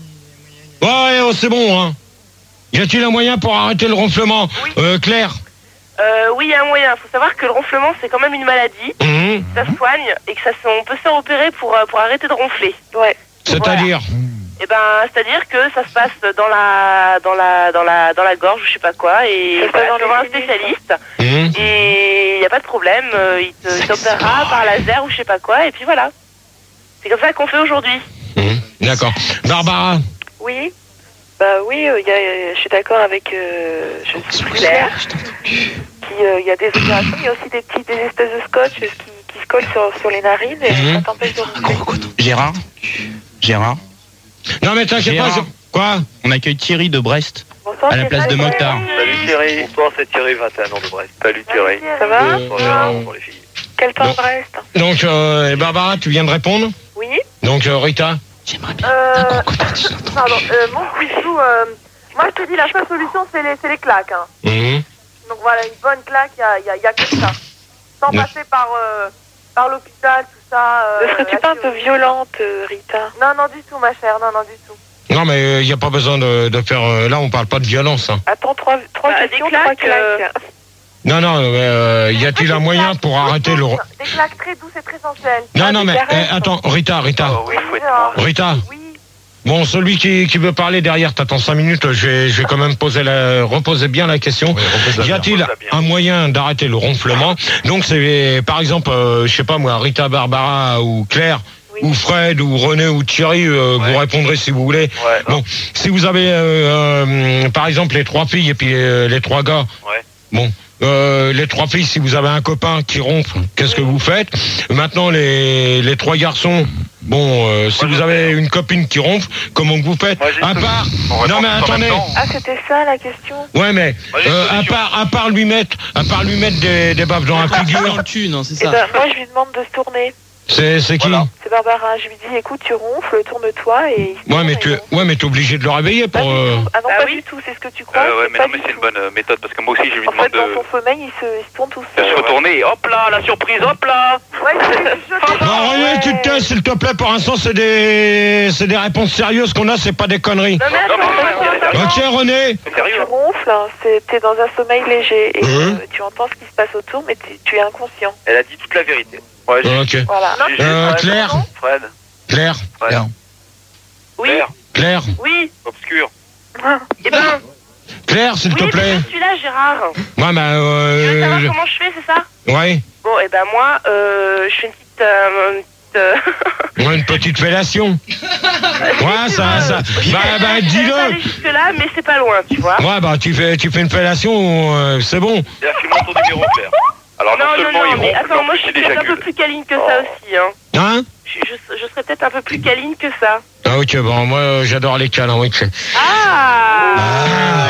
Ouais, oh, c'est bon, hein. Y a-t-il un moyen pour arrêter le ronflement? Oui. Euh, Claire? Euh, oui, il y a un moyen. Il faut savoir que le ronflement, c'est quand même une maladie. Mhm. Ça se soigne et que ça se- on peut se faire opérer pour, euh, pour arrêter de ronfler. Ouais. C'est-à-dire? Et ben, c'est-à-dire que ça se passe dans la, dans la, dans la, dans la gorge, je sais pas quoi, et Ça se passe voilà, dans tu vas voir un les sinus. spécialiste. Mhm. Et il n'y a pas de problème, euh, il te- il t'opérera par laser ou je sais pas quoi, et puis voilà. C'est comme ça qu'on fait aujourd'hui. Mhm. D'accord. Barbara? Oui. Bah oui, euh, y a- je suis d'accord avec euh, je suis Claire. Qui, euh, Il y a des opérations, il y a aussi des petits, des espèces de scotch qui, qui se collent sur, sur les narines et Mhm. ça t'empêche de ronfler. Gérard. Gérard. Non, mais t'inquiète pas, Gérard. je... Quoi? On accueille Thierry de Brest. Bonsoir, À la c'est place ça, de c'est- Mokhtar. Salut Thierry. Bonsoir, c'est Thierry, vingt et un ans de Brest. Salut Thierry. Ça va Euh, Bonjour, Gérard, pour les filles. Quel temps Bon. reste? Donc, euh, et Barbara, tu viens de répondre? Oui. Donc, euh, Rita? Euh, pardon, euh, mon Chouchou, euh, moi je te dis, la seule solution, c'est les, c'est les claques. Hein. Mhm. Donc voilà, une bonne claque, il y a, y a- y a que ça. Sans Ouais. passer par, euh, par l'hôpital, tout ça. Euh, Ne serais-tu la pas un peu chirurgie. violente, euh, Rita? Non, non, du tout, ma chère, non, non, du tout. Non, mais il n'y a pas besoin de, de faire... euh, là, on parle pas de violence. Hein. Attends, trois, trois Bah, des questions, claques, trois claques. euh, Non, non, euh, y a-t-il un moyen pour arrêter le... ro- Des claques très douces et très sensuelles. Non, Ah, non, des mais caresses. eh, attends, Rita, Rita, Oh oui, fouette. genre, Rita. Oui. Bon, celui qui, qui veut parler derrière, t'attends cinq minutes, je vais, je vais quand même poser la, reposer bien la question. Oui, repose-la Y bien. a-t-il repose-la bien. un moyen d'arrêter le ronflement? Donc c'est, par exemple, euh, je sais pas moi, Rita, Barbara ou Claire, Oui. ou Fred, ou René, ou Thierry, euh, Ouais. vous répondrez si vous voulez. Ouais. Bon, si vous avez, euh, euh, par exemple, les trois filles et puis euh, les trois gars. Ouais. Bon. Euh, les trois filles, si vous avez un copain qui ronfle, qu'est-ce que vous faites? Maintenant, les, les trois garçons, bon, euh, si Moi, vous je avez une copine qui ronfle, comment que vous faites? Moi, j'ai À une part, solution. On non répond mais tous en même attendez, temps. Ah, c'était ça la question? ouais mais, Moi, j'ai une euh, à solution. part, à part lui mettre, à part lui mettre des, des baffes dans la Dans figure, le cul, non, c'est Eh ça. ben, moi, je lui demande de se tourner. c'est, c'est qui? Voilà. C'est Barbara. Je lui dis, écoute, tu ronfles, tourne-toi et... il se Ouais tourne mais et tu, il ronfle. ouais mais t'es obligé de le réveiller Pas pour. du euh, tout. Ah non, Ah pas oui. du tout, c'est ce que tu crois. Euh, ouais, mais pas non, mais du c'est une tout. bonne euh, méthode parce que moi aussi, je lui En fait, demande dans de, son sommeil, il se, il se tourne tout de seul. se retourner. Hop là, la surprise, hop là. Ouais, je, je, je, Bon, René, tu te tais, s'il te plaît. Pour l'instant, c'est des, c'est des réponses sérieuses qu'on a, c'est pas des conneries. Non, mais attends, Non, mais attends, c'est attends, sérieux. attends. Ok, René. C'est Tu sérieux. ronfles, hein, c'est- t'es dans un sommeil léger et Mhm. euh, tu entends ce qui se passe autour, mais tu, tu es inconscient. Elle a dit toute la vérité. Ouais, j'ai Ok. Voilà. j'ai- Euh, Fred. Claire. Fred. Claire, Fred. Claire. Oui, Claire. Claire, oui. Obscur. Eh ben, Claire, s'il oui, te mais plaît. je suis là, Gérard. Ouais, bah, Tu veux savoir euh, comment je fais, c'est ça? ouais, Bon, eh ben moi, euh, je fais une petite... Euh, une petite, euh, ouais, une petite fellation. Ouais, ça, ça. Bah, bah, Je vais pas dis-le. aller jusque-là, mais c'est pas loin, tu vois. Ouais, bah, tu fais, tu fais une fellation, euh, c'est bon. Et affume ton numéro, Claire. Alors, non, Non, non, seulement non, il mais ronfle, attends, moi mais je suis il peut-être un peu éjacule. plus câline que ça aussi, hein. Hein? Je, je, je serais peut-être un peu plus câline que ça. Ah, ok, bon, moi, euh, j'adore les câlins, ok. Ah, Ah,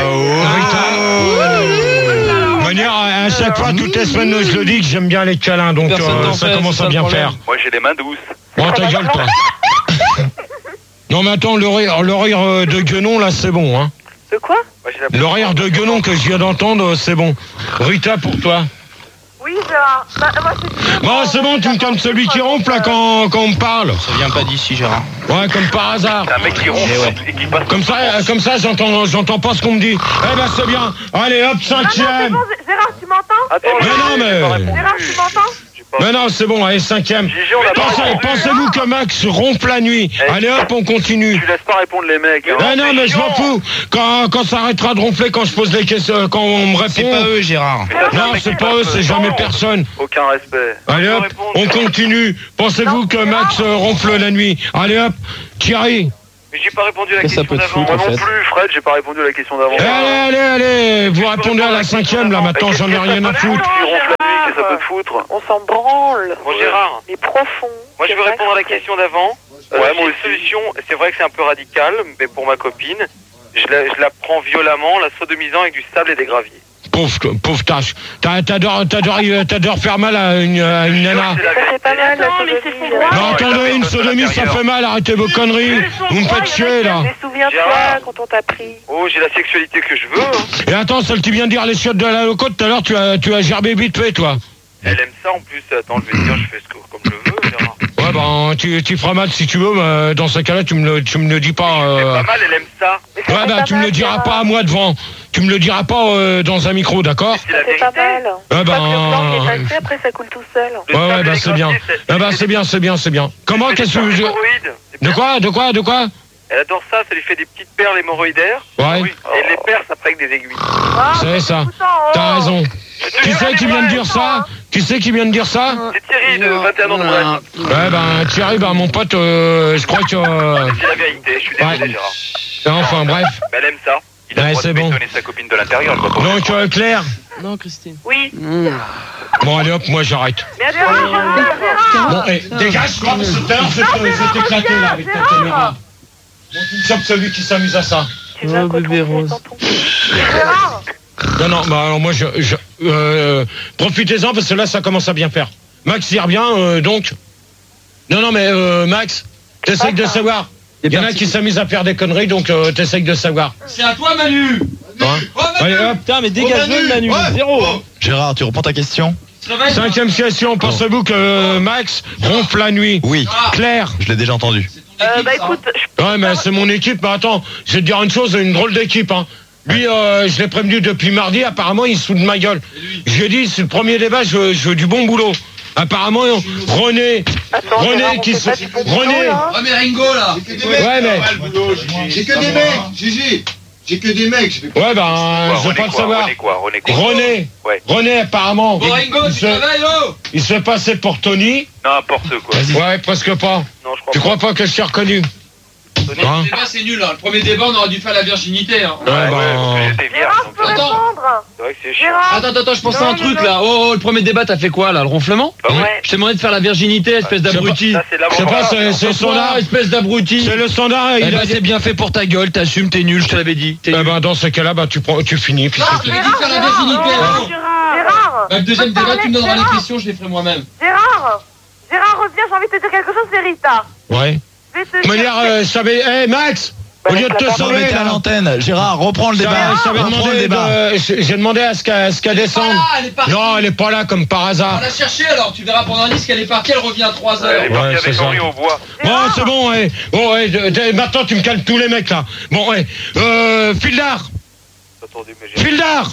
Rita. De manière, à chaque fois, toutes les semaines, je le dis que j'aime bien les câlins, donc Personne euh, t'en ça fait, commence c'est à ça bien le problème. faire. Moi, j'ai les mains douces. Bon, ta gueule, toi. Non, mais attends, le rire, le rire euh, de Guenon, là, c'est bon, hein. De quoi? Moi, j'ai la Le rire de Guenon que je viens d'entendre, euh, c'est bon. Rita, pour toi. Oui, Gérard. Bah, moi, c'est bien. Bon, c'est bon, tu me calmes celui qui ronfle là quand, quand on me parle. Ça vient pas d'ici, Gérard. Ouais, comme par hasard. C'est un mec qui ronfle Eh ouais. et qui passe. Comme ça, euh, comme ça, j'entends, j'entends pas ce qu'on me dit. Eh ben, c'est bien. Allez, hop, Ah non, c'est cinquième. bon, Gé- Gérard, tu m'entends? Attends, Mais non, j'ai mais- pas répondu. Gérard, tu m'entends? J'ai pas- Mais non, c'est bon, allez, cinquième. Gigi, on a pas Pensez, répondu. pensez-vous que Max ronfle la nuit? Eh, Allez, hop, on continue. Tu laisses pas répondre les mecs. hein. Eh non, mais je m'en fous. Quand, quand ça arrêtera de ronfler, quand je pose les questions, quand on me C'est pas répond. eux, Gérard. Non, c'est pas eux, c'est jamais personne. Aucun respect. Allez hop, on continue. Pensez-vous que Max euh, ronfle la nuit? Allez hop, Thierry. Mais j'ai pas répondu à la Qu'est-ce que ça question peut te d'avant. foutre, Moi en non fait plus, Fred, j'ai pas répondu à la question d'avant. Allez, allez, allez, vous répondez à la cinquième là, maintenant j'en ai rien à foutre. Tu ronfles la nuit, qu'est-ce que ça peut te foutre? On s'en branle. Bon, Gérard, Mais profond. moi je veux C'est répondre à la vrai. question d'avant. Euh, Ouais, moi aussi. Solution, c'est vrai que c'est un peu radical, mais pour ma copine, je la, je la prends violemment, la sodomisant avec du sable et des graviers. Pauvre, pauvre tâche. T'a- T'adores, t'adores, euh, t'adores faire mal à une, à une nana. C'est la Ça fait pas mal, la Attends, mais c'est sodomie. son là. droit. Non, attendez, une sodomie ça fait mal, arrêtez vos conneries. Vous me faites chier là. Mais souviens-toi Gérard. quand on t'a pris. Oh, j'ai la sexualité que je veux. hein. Et attends, celle qui vient de dire les chiottes de la loco tout à l'heure, tu as, tu as gerbé vite fait toi. Elle aime ça en plus. Attends, je vais te dire, je fais ce que, comme je veux, Gérard. Ouais, ben, tu, tu feras mal si tu veux, mais dans ce cas-là, tu me le, tu me le dis pas. C'est euh, pas mal, elle aime ça. Mais ça Ouais, fait bah, pas tu me mal, le diras Gérard. pas à moi devant. Tu me le diras pas euh, dans un micro, d'accord? C'est la Ça fait pas vérité. mal. Ah Une bah, fois que le blanc euh, est passé, après ça coule tout seul. Le Ouais, ouais, sable et bah, les c'est bien. graviers, c'est- Ah bah, c'est bien, c'est bien, c'est bien. Comment, c'est qu'est-ce que des vous... hémorroïdes. C'est De bien. quoi, de quoi, de quoi? Elle adore ça, ça lui fait des petites perles hémorroïdaires. Ouais. Oui. Et les perles, ça ferait avec des aiguilles. Ah, C'est ça. putain, oh. T'as raison. Je te Qui jure, c'est qui c'est vient de vrai. dire ça? Qui c'est qui vient de dire ça? C'est Thierry de vingt et un ans de Brest. Ouais, ben, Thierry, ben, mon pote, euh, je crois que... euh, C'est la vérité, je suis désolé, Ouais. Gérard. Enfin, bref. Mais elle aime ça. Il a Ouais, le droit c'est de bon. bétonner sa copine de l'intérieur quand on Donc, euh, Claire. Non, Christine. Oui. Bon, allez hop, moi, j'arrête. Mais attends, Gérard, Gérard. Bon, eh, dégage, quoi, parce que tout à l'heure, c'est éclaté, là, avec ta Gérard. caméra. Bon, tu me chopes celui qui s'amuse à ça. Tu veux un Oh, coton bébé tige rose. dans ton- Gérard. Non, non, bah alors moi, je, je euh, profitez-en parce que là, ça commence à bien faire. Max y revient, euh, donc. Non, non, mais euh, Max, t'essayes de savoir. Il y en a qui s'amusent à faire des conneries, donc euh, t'essayes de savoir. C'est à toi, Manu. Hein Oh, Manu. Allez, hop. Putain, mais dégage-le, Manu. Zéro. hein. Gérard, tu reprends ta question? Se réveille. Cinquième question, pensez-vous que euh, Max ronfle la nuit? Oui, Claire. je l'ai déjà entendu. Euh, bah écoute, je Ouais, mais c'est mon équipe, mais attends, je vais te dire une chose, une drôle d'équipe, hein. Lui, euh, je l'ai prévenu depuis mardi, apparemment, il se fout de ma gueule. Je lui ai dit, c'est le premier débat, je veux, je veux du bon boulot. Apparemment, René, attends, René Gérard, on qui fait se... pas du bon boulot, René, là. Oh, mais Ringo, là. ouais, mais... J'ai que des mecs, Gigi. J'ai que des mecs. Je vais pas- Ouais, ben, Quoi, je veux René pas le quoi, savoir. René quoi, René quoi René, Ouais. René, apparemment, Bon, Ringo, il, tu se, travailles, oh. il se fait passer pour Tony. N'importe quoi. Ouais, presque pas. Non, je crois Tu pas. crois pas que je t'ai reconnu? Hein? Le débat, c'est nul. Hein. Le premier débat, on aurait dû faire la virginité. Hein. Ouais, Ouais, ben... parce que j'étais vierge, Gérard, donc je peux Attends. répondre. c'est vrai que c'est chiant. Gérard. Attends, attends, je pensais à Non, un non, truc non. là. Oh, oh, le premier débat, t'as fait quoi là? Le ronflement? Bah ouais. Ouais. Je t'ai demandé de faire la virginité, espèce d'abruti. Ça, c'est Je sais pas, c'est c'est le standard. Standard, espèce d'abruti. C'est le standard. Eh Il ben, a c'est bien fait pour ta gueule, t'assumes, t'es nul, je te l'avais dit. T'es Eh nul. ben, dans ce cas-là, bah, tu, prends, tu finis. Puis Non, c'est tout. Je t'avais dit de faire la virginité. Gérard, hein. Gérard. Bah, le deuxième Je peux débat, parler, tu me donneras les Gérard. questions, je les ferai moi-même. Gérard. Gérard, reviens, j'ai envie de te dire quelque chose, c'est Rita. Ouais. Je vais te De manière, dire- euh, je savais. Hé, Max, au lieu de te Non, mais sauver, t'es à là, l'antenne. Gérard, reprends le ça- débat. ça avait Reprends le demandé débat. de- J'ai j'ai demandé à ce qu'elle ce qu'elle Elle est pas descende. là, elle est partie. Non, elle est pas là comme par On hasard. l'a cherché alors, tu verras pendant un disque qu'elle est partie, elle revient à trois heures. Elle est partie Ouais, c'est avec ça. Henri au bois. Bon, c'est bon, ouais. Bon, ouais, de- de- maintenant tu me calmes tous les mecs là. Bon, ouais. Euh, Fildar, Attendez, mais j'ai... Fildar,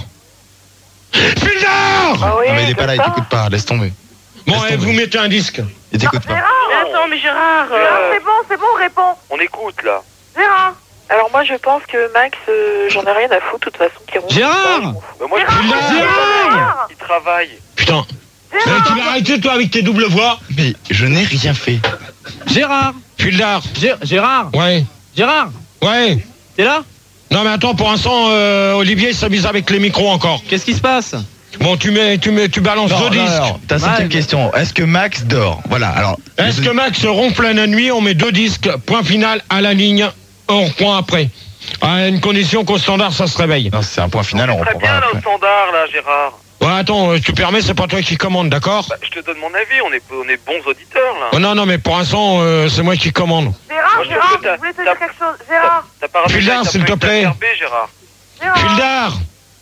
Fildar. Ah oui, Non, mais il est pas là, il c'est ça. t'écoute pas. Laisse tomber. Bon, Laisse ouais, tomber. vous mettez un disque. Il t'écoute pas. Gérard. Mais attends, mais Gérard. euh, Gérard, c'est bon, c'est bon, réponds. On écoute, là. Gérard. Alors moi, je pense que Max, euh, j'en ai rien à foutre, de toute façon, qu'il ronfle. Gérard. pas, je m'en fous. Bah, moi, je Gérard. suis Gérard. il travaille. Putain. Mais tu vas arrêter toi avec tes doubles voix. Mais je n'ai rien fait. Gérard. Fildar. Gé- Gérard. Ouais. Gérard. Ouais. T'es là? Non mais attends, pour l'instant, euh, Olivier il s'amuse avec les micros encore. Qu'est-ce qui se passe? Bon, tu mets, tu mets, tu balances Non, deux non, disques. non, ta cinquième Ouais. question. Est-ce que Max dort? Voilà, alors. Est-ce que Max ronfle la nuit? On met deux disques. Point final à la ligne. On reprend après. À une condition qu'au standard ça se réveille. Non, c'est un point final, on Très reprend bien, pas là, au après. standard, là, Gérard. Ouais, attends, euh, tu permets, c'est pas toi qui commande, d'accord? Bah, je te donne mon avis, on est, on est bons auditeurs, là. Oh, non, non, mais pour l'instant, euh, c'est moi qui commande. Gérard, Moi, je trouve Gérard, que t'as- je voulais te t'as- dire quelque chose. Gérard. T'as pas rappelé Fildar, que t'as s'il pas te été plaît. exacerbé, Gérard. Gérard. Fildar.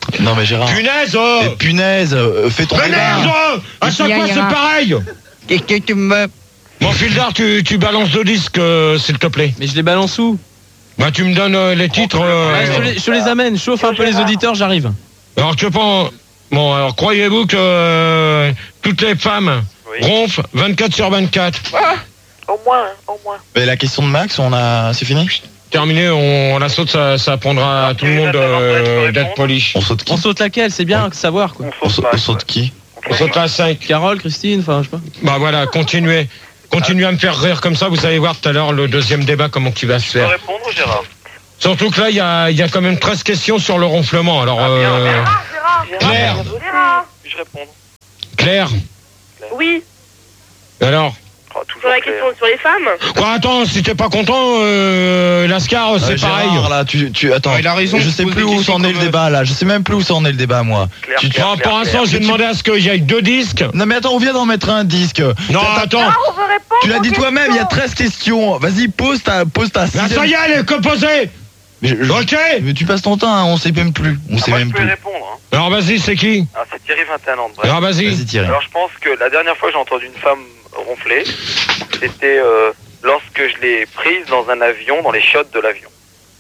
Non mais Gérard. Punaise, oh Eh, punaise, euh, fais ton Punaise, débat. oh À chaque fois, c'est pareil. Qu'est-ce que tu me... Bon, Fildar, tu, tu balances deux disques, euh, s'il te plaît. Mais je les balance où? Bah, tu me donnes euh, les titres. euh, Ouais, je, te les, je te les amène, chauffe un peu les auditeurs, j'arrive. Alors, je pense... Bon, alors, croyez-vous que euh, toutes les femmes Oui. ronflent vingt-quatre sur vingt-quatre? Au moins, au moins. Mais la question de Max, on a, c'est fini. Terminé, on, on la saute, ça, ça apprendra à tout le monde euh, d'être poli. On saute qui On saute laquelle? C'est bien, savoir quoi. On saute, on saute qui On saute à cinq. Carole, Christine, enfin, je sais pas. Bah voilà, continuez. Continuez à me faire rire comme ça, vous allez voir tout à l'heure le deuxième débat, comment qui va se Tu peux faire. répondre, Gérard? Surtout que là, il y a, il y a quand même treize questions sur le ronflement. Alors, Ah, bien, euh, bien. Gérard, Gérard. Claire, Gérard. Puis-je répondre? Claire, Oui, alors Oh, toujours sur la clair. question sur les femmes. quoi, attends, si t'es pas content, euh, Lascar, c'est Euh, Gérard, pareil. là, tu, tu, attends. Ouais, il a raison, Je je sais pose plus des où questions s'en est le comme, euh, débat là. Je sais même plus où s'en est le débat moi. Claire, Tu- tu- claire, Non, claire, pour l'instant, claire. j'ai demandé à ce qu'il y ait deux disques. Non mais attends, on vient d'en mettre un disque. Non, attends. Ah, on veut répondre. Tu l'as aux dit toi-même, il y a questions. treize questions. Vas-y, pose ta, pose ta Là, sixième- ça y est, elle est composée. Mais, je- Ok. mais tu passes ton temps, hein, on sait même plus. On Ah, sait moi, je même peux y plus. répondre. Hein. Alors, vas-y, c'est qui? Ah, c'est Thierry, vingt et un ans de Brest. Alors, vas-y. Vas-y Thierry. Alors, je pense que la dernière fois que j'ai entendu une femme ronfler, c'était euh, lorsque je l'ai prise dans un avion, dans les chiottes de l'avion.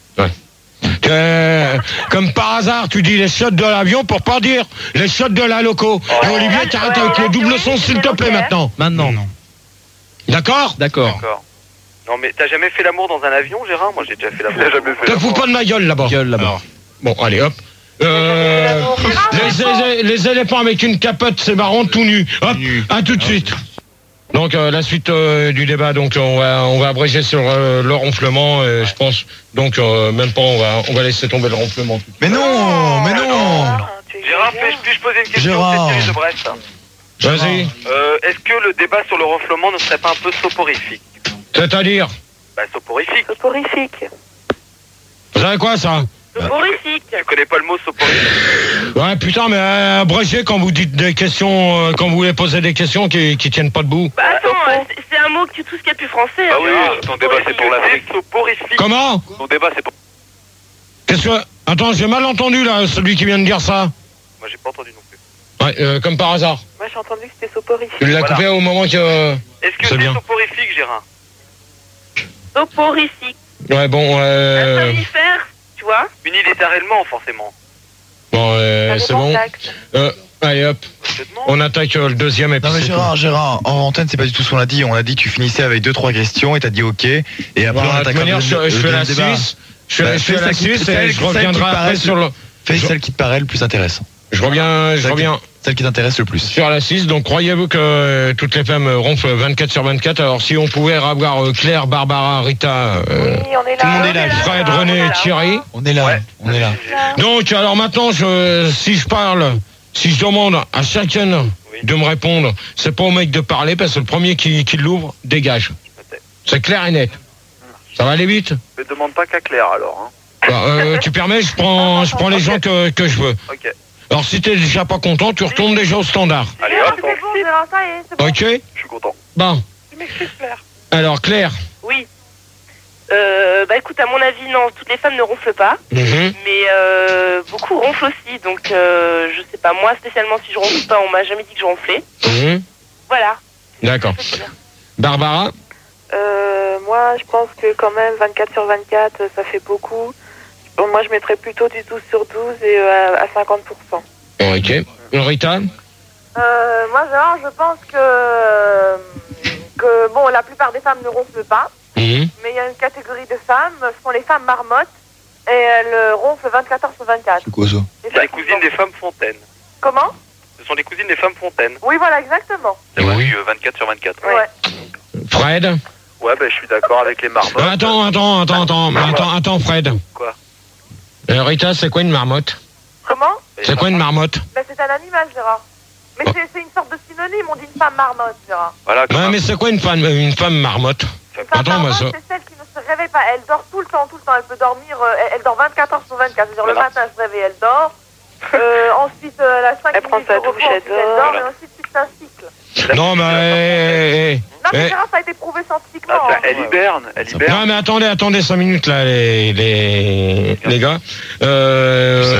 Euh, comme par hasard, tu dis les shots de l'avion pour pas dire les shots de la loco. Oh. Et Olivier, t'arrêtes Ouais, avec le ouais, double oui, son, s'il te c'est plaît, ok. maintenant. Maintenant. D'accord? D'accord. D'accord. Non, mais t'as jamais fait l'amour dans un avion, Gérard? Moi, j'ai déjà fait l'amour. jamais fait Te fous pas de ma gueule là-bas. Gueule là-bas. Bon, allez, hop. Euh, les, élé- les éléphants avec une capote, c'est marrant, tout nu. Hop, à tout de suite. Donc, euh, la suite euh, du débat, donc on va, on va abréger sur euh, le ronflement, euh, je pense. Donc, euh, même pas, on va, on va laisser tomber le ronflement. Mais non, mais non. Ah, tu Gérard, exagères. puis- puis-je poser une question? Gérard. C'est Thierry de Brest. Vas-y. Euh, Est-ce que le débat sur le ronflement ne serait pas un peu soporifique? C'est-à-dire, Bah, soporifique. Soporifique. vous savez quoi, ça? Soporifique. Tu connais pas le mot soporifique? Ouais, putain, mais euh, abrégez quand vous dites des questions, euh, quand vous voulez poser des questions qui, qui tiennent pas debout. Bah attends, euh, c'est- c'est un mot que tu tout ce qu'il y a de plus français. Ah hein. oui, Gérard. ton débat c'est pour l'Afrique. Soporifique. Comment? Ton débat c'est pour... Qu'est-ce que... Attends, j'ai mal entendu, là, celui qui vient de dire ça. Moi, j'ai pas entendu non plus. Ouais, euh, comme par hasard. Moi, j'ai entendu que c'était soporifique. Tu l'as Voilà. coupé au moment que... euh, Est-ce que C'est c'est bien. soporifique, Gérard? Soporifique. Ouais, bon, Un euh... somnifère, tu vois. Unilittéralement, forcément. Bon, euh, Ça c'est dépend bon. de l'acte. Euh, allez, hop. Je te demande. On attaque euh, le deuxième et puis Non mais c'est Gérard, Gérard, en antenne c'est pas du tout ce qu'on a dit. On a dit que tu finissais avec deux trois questions et t'as dit ok. Et tout. après Bon, on de toute attaquera manière, le je, deuxième- je le fais la deuxième débat. Suisse. Je fais, Bah, je fais fais la celle qui- Suisse celle- et je celle qui reviendrai te après paraît- sur le... Fais Je- celle qui te paraît le plus intéressant. Je reviens, je Celle qui- reviens Celle qui t'intéresse le plus. sur la Suisse. Donc, croyez-vous que euh, toutes les femmes euh, ronflent vingt-quatre sur vingt-quatre? Alors, si on pouvait avoir euh, Claire, Barbara, Rita, euh, Oui, on est là. tout le monde est là. on Fred, on René est et là. Thierry. On est là, Ouais. on est là. Donc, alors maintenant, je, si je parle, si je demande à chacun Oui. de me répondre, c'est pas au mec de parler, parce que le premier qui, qui l'ouvre, dégage. C'est clair et net. Ça va aller vite? Ne demande pas qu'à Claire, alors. Hein. Bah, euh, tu permets, je prends, je prends les gens que, que je veux. Ok. Alors, si t'es déjà pas content, tu retournes déjà au standard. Allez, Gérard, hop. c'est bon, Gérard, ça y est, c'est bon. Ok? Je suis content. Bon. Je m'excuse, Claire. Alors, Claire. Oui. Euh, bah écoute, à mon avis, non, toutes les femmes ne ronflent pas. Mhm. Mais euh, beaucoup ronflent aussi. Donc, euh, je sais pas, moi spécialement, si je ronfle pas, on m'a jamais dit que je ronflais. Mhm. Voilà. D'accord. Barbara? Euh, moi, je pense que quand même vingt-quatre sur vingt-quatre, ça fait beaucoup. Bon, moi, je mettrais plutôt du douze sur douze et euh, à cinquante pour cent. Ok. Rita? Euh, moi, Gérard, je pense que, que, bon, la plupart des femmes ne ronflent pas. Mhm. Mais il y a une catégorie de femmes, ce sont les femmes marmottes. Et elles ronflent vingt-quatre heures sur vingt-quatre. C'est quoi ça? C'est les cousines des femmes Fontaine. Comment? Ce sont les cousines des femmes Fontaine. Oui, voilà, exactement. C'est vrai, Oui. euh, vingt-quatre sur vingt-quatre. Ouais. Fred? Ouais, ben je suis d'accord avec les marmottes. Euh, attends, attends, attends, attends, attends, attends, Fred. Quoi? Euh, Rita, c'est quoi une marmotte? Comment? C'est quoi une marmotte? Ben, c'est un animal, Gérard. Mais c'est c'est une sorte de synonyme, on dit une femme marmotte, Gérard. Voilà, comme Ouais, un- mais c'est quoi une femme, une femme marmotte? Une femme Attends, moi, marmotte, ça- c'est celle qui ne se réveille pas. Elle dort tout le temps, tout le temps. Elle peut dormir, euh, elle, elle dort vingt-quatre heures sur vingt-quatre. C'est-à-dire Voilà. le matin, elle se réveille, elle dort. Euh, ensuite, euh, elle a cinq Elle prend minutes sa de repos, douche, elle ensuite elle dort. dort, Voilà. et ensuite, c'est un cycle. Non, mais... eh, eh, Non, mais eh. Gérard, ça a été prouvé scientifiquement. Ah, ça, hein. elle hiberne, elle hiberne. Non, mais attendez, attendez cinq minutes, là, les, les, les gars. Euh, Seul.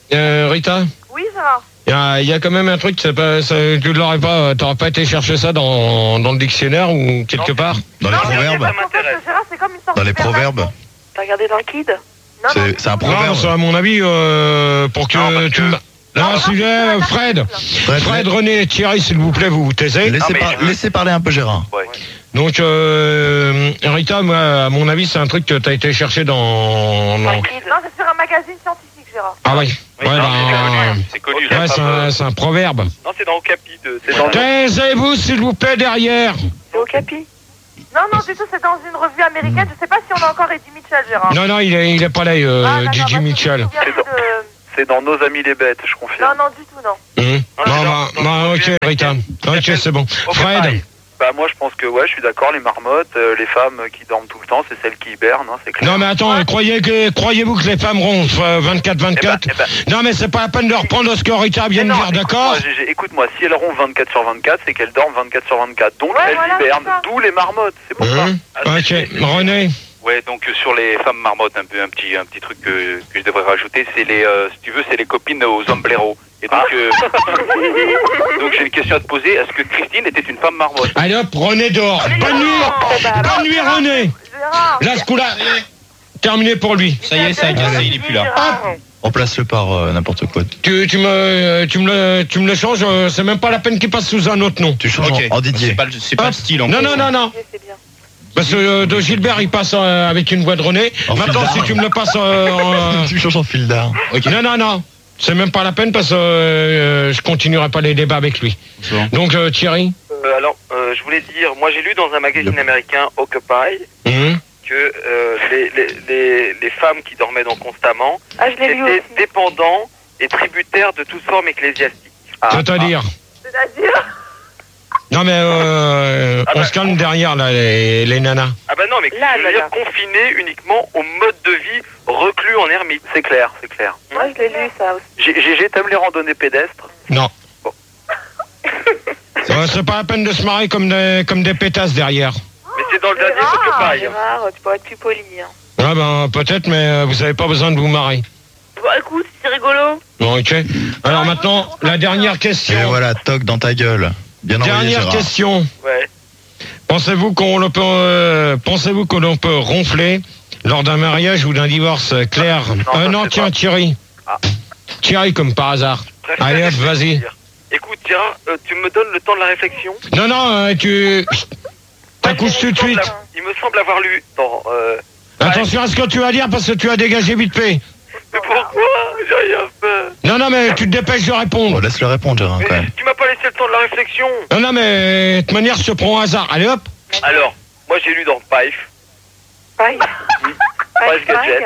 Euh, Rita, Oui, Gérard. il y a, y a quand même un truc, c'est pas, ça, tu l'aurais pas, t'aurais pas été chercher ça dans, dans le dictionnaire ou quelque part? Dans les Non, mais proverbes. en fait, Gérard, c'est comme une sorte Dans les de pervers. proverbes. T'as regardé dans le Kid? Non, non, C'est c'est un Non, proverbe. c'est à mon avis, euh, pour que Non, parce tu que- me... Non, non, sujet, c'est un Fred. article. Fred, Fred, René, Thierry, s'il vous plaît, vous vous taisez. Laissez, Non, mais par- je veux- laissez parler un peu Gérard. Ouais. Donc, euh, Rita, moi, à mon avis, c'est un truc que t'as été chercher dans... Dans dans- le Kid? Non, c'est sur un magazine scientifique, Gérard. Ah oui. Oui, Ouais, non, bah, c'est connu, c'est connu. la ouais, c'est femme, un, euh, c'est un proverbe. Non, c'est dans Okapi. de- C'est dans le... Taisez-vous, s'il vous plaît, derrière. C'est au Capi? Non, non, du tout, c'est dans une revue américaine. Je sais pas si on a encore Eddie Mitchell, Gérard. Non, non, il est, il est pas là, euh, Ah, d'accord, Gigi parce que je me Mitchell. souviens plus de- C'est dans Nos Amis les Bêtes, je Non, confirme. non, du tout, non. Hum. Ah, Bon, c'est bah, dans- bah, dans- ok, Rita. Ok, c'est bon. Ok, Fred. pareil. Bah moi je pense que ouais, je suis d'accord, les marmottes, euh, les femmes qui dorment tout le temps, c'est celles qui hibernent, hein, c'est clair. Non, mais attends, croyez que, croyez-vous que les femmes ronflent euh, vingt-quatre vingt-quatre? Eh ben, eh Non, mais c'est pas la peine de reprendre ce que Rita vient de non, dire, d'accord? écoute-moi, Gégé, écoute-moi, si elles ronflent vingt-quatre sur vingt-quatre, c'est qu'elles dorment vingt-quatre sur vingt-quatre. Donc Ouais, elles voilà, hibernent, c'est ça. d'où les marmottes, c'est pour Hum. ça. Ok, René. Ouais, donc euh, sur les femmes marmottes, un peu un petit un petit truc que, que je devrais rajouter, c'est les euh, si tu veux, c'est les copines aux hombleros. Et donc Ah. euh, donc j'ai une question à te poser, est-ce que Christine était une femme marmotte? Allez hop, René dehors. Bonne nuit. Bonne nuit, René. Gérard. Là, ce coup-là, terminé pour lui. Ça y est, ça a glacé, il est plus là. Gérard. Remplace-le par euh, n'importe quoi. Tu, tu me, tu me le, tu me le changes. euh, C'est même pas la peine qu'il passe sous un autre nom. Tu changes Ok. en, en Didier. C'est pas, le- c'est pas le style Non, encore. non, non, non. Ok, c'est bien. Parce que euh, de Gilbert, il passe euh, avec une voix de René. En Maintenant, fil si d'art. tu me le passes euh, en, Tu changes en fil d'art. Non, non, non. C'est même pas la peine parce que euh, je continuerai pas les débats avec lui. Bon. Donc, euh, Thierry. Euh, alors, euh, je voulais dire, moi j'ai lu dans un magazine américain, Occupy, Hum. que euh, les, les, les, les femmes qui dormaient donc constamment Ah, je l'ai lu étaient aussi. dépendants et tributaires de toute forme ecclésiastique. Ah, C'est-à-dire. C'est-à-dire. Non, mais euh, Ah on bah. se calme derrière, là, les, les nanas. Ah bah non, mais Là, je là, veux dire là. confiné uniquement au mode de vie reclus en ermite. C'est clair, c'est clair. Moi, je l'ai lu, ça aussi. G- Gégé, t'aimes les randonnées pédestres? Non. Bon. Euh, c'est pas la peine de se marrer comme des, comme des pétasses derrière. Mais c'est dans le dernier Gérard, Occupy. hein. Gérard, tu pourrais être plus poli. Hein. Ah ben, peut-être, mais euh, vous avez pas besoin de vous marrer. Bah écoute, c'est rigolo. Bon, ok. Alors Ah, maintenant, moi, je la dernière Et question. voilà, toc dans ta gueule. Bien envoyé, Dernière Gérard. question. Ouais. Pensez-vous qu'on le peut, euh, pensez-vous que l'on peut ronfler lors d'un mariage ou d'un divorce, euh, Claire? Non, Euh, ça, non, c'est tiens, pas. Thierry. Ah. Thierry, comme par hasard. Préfère Allez, hop, réfléchir. vas-y. Écoute, Gérard, euh, tu me donnes le temps de la réflexion? Non, non, euh, tu t'accouches tout de Il me suite. semble- Il me semble avoir lu dans... Euh... Attention à ce que tu vas dire parce que tu as dégagé vite fait. Mais pourquoi? J'ai rien fait. Non, non, mais tu te dépêches de Bon, répondre. laisse-le répondre, Gérard, quand Mais même. tu m'as pas laissé le temps de la réflexion. Non, non, mais de toute manière, je te prends au hasard. Allez, hop. Alors, moi j'ai lu dans Pife, Pareil. Pife Gadget.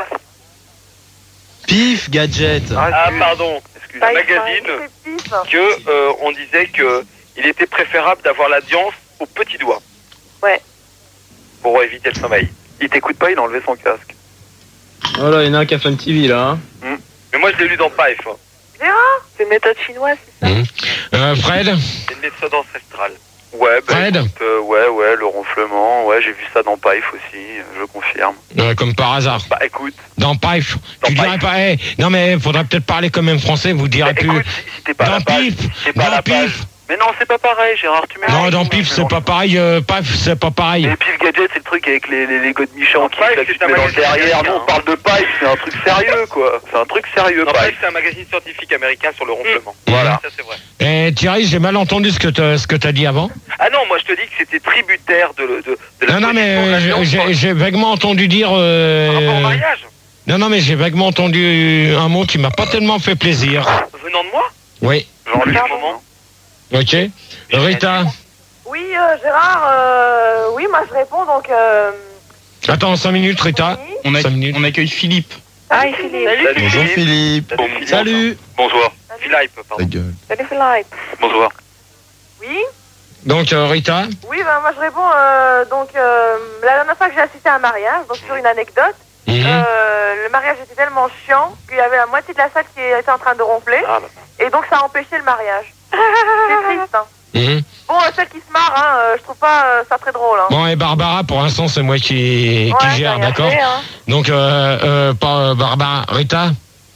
Pif, gadget. Ah pardon, excuse, un Pife, magazine C'est pif. que euh, on disait que il était préférable d'avoir l'audience au petit doigt. Ouais. Pour éviter le sommeil. Il t'écoute pas, il a enlevé son casque. Voilà, il y en a un qui a fait un T V là. Hein. Mais moi je l'ai lu dans Pife. hein. Gérard. C'est une méthode chinoise, c'est ça? Mmh. Euh, Fred. C'est une méthode ancestrale. Ouais, bah Fred. écoute, euh, ouais, ouais, le ronflement, ouais, j'ai vu ça dans Pife aussi, je confirme. Euh, comme par hasard. Bah écoute, Dans Pif. Dans Tu dirais Pif. pas. eh, non, mais faudrait peut-être parler quand même français. Vous direz bah, plus. écoute, si, si t'es pas à Dans la page, Pif. t'es pas à Dans la page. Pif. Mais non, c'est pas pareil, Gérard, tu mélanges. Non, dans Pif, c'est pas pareil. Euh, Pif, c'est pas pareil. Et Pif Gadget, c'est le truc avec les, les, les godemichons Non, qui Pipe, là, c'est tu te un mets dans le magazine derrière. américain, Nous, on parle de Pipe, c'est un truc sérieux, quoi. C'est un truc sérieux, Non, Pipe. Pipe, c'est un magazine scientifique américain sur le ronflement. Voilà. Ça, c'est vrai. Et Thierry, j'ai mal entendu ce que t'as, ce que t'as dit avant. Ah non, moi je te dis que c'était tributaire de, le- de, de la Non, non, mais position de la euh, viande j'ai, par j'ai vaguement entendu dire. euh, rapport au mariage. Non, non, mais j'ai vaguement entendu un mot qui m'a pas tellement fait plaisir. Venant de moi, Oui. genre lui, Pardon. moment. Ok. Rita. Oui, euh, Gérard. Euh, oui, moi je réponds donc. Euh, Attends, cinq minutes, Rita. oui. On, a- Cinq minutes. on accueille Philippe. Ah, il Philippe. Salut. Salut, Bonjour Philippe. Salut, Philippe. Salut. Bonsoir. Philippe, Ta pardon. gueule. Salut Philippe. Bonsoir. Oui. Donc, euh, Rita. Oui, ben moi je réponds. Euh, donc euh, la dernière fois que j'ai assisté à un mariage, donc sur une anecdote, Mhm. euh, le mariage était tellement chiant qu'il y avait la moitié de la salle qui était en train de ronfler, Ah, bah. et donc ça a empêché le mariage. C'est triste. Hein. Mhm. Bon, euh, celle qui se marre, hein, euh, je trouve pas euh, ça très drôle. Hein. Bon, et Barbara, pour l'instant, c'est moi qui, qui Ouais, gère, t'as rien d'accord fait, hein. Donc, euh, euh, pas euh, Barbara. Rita.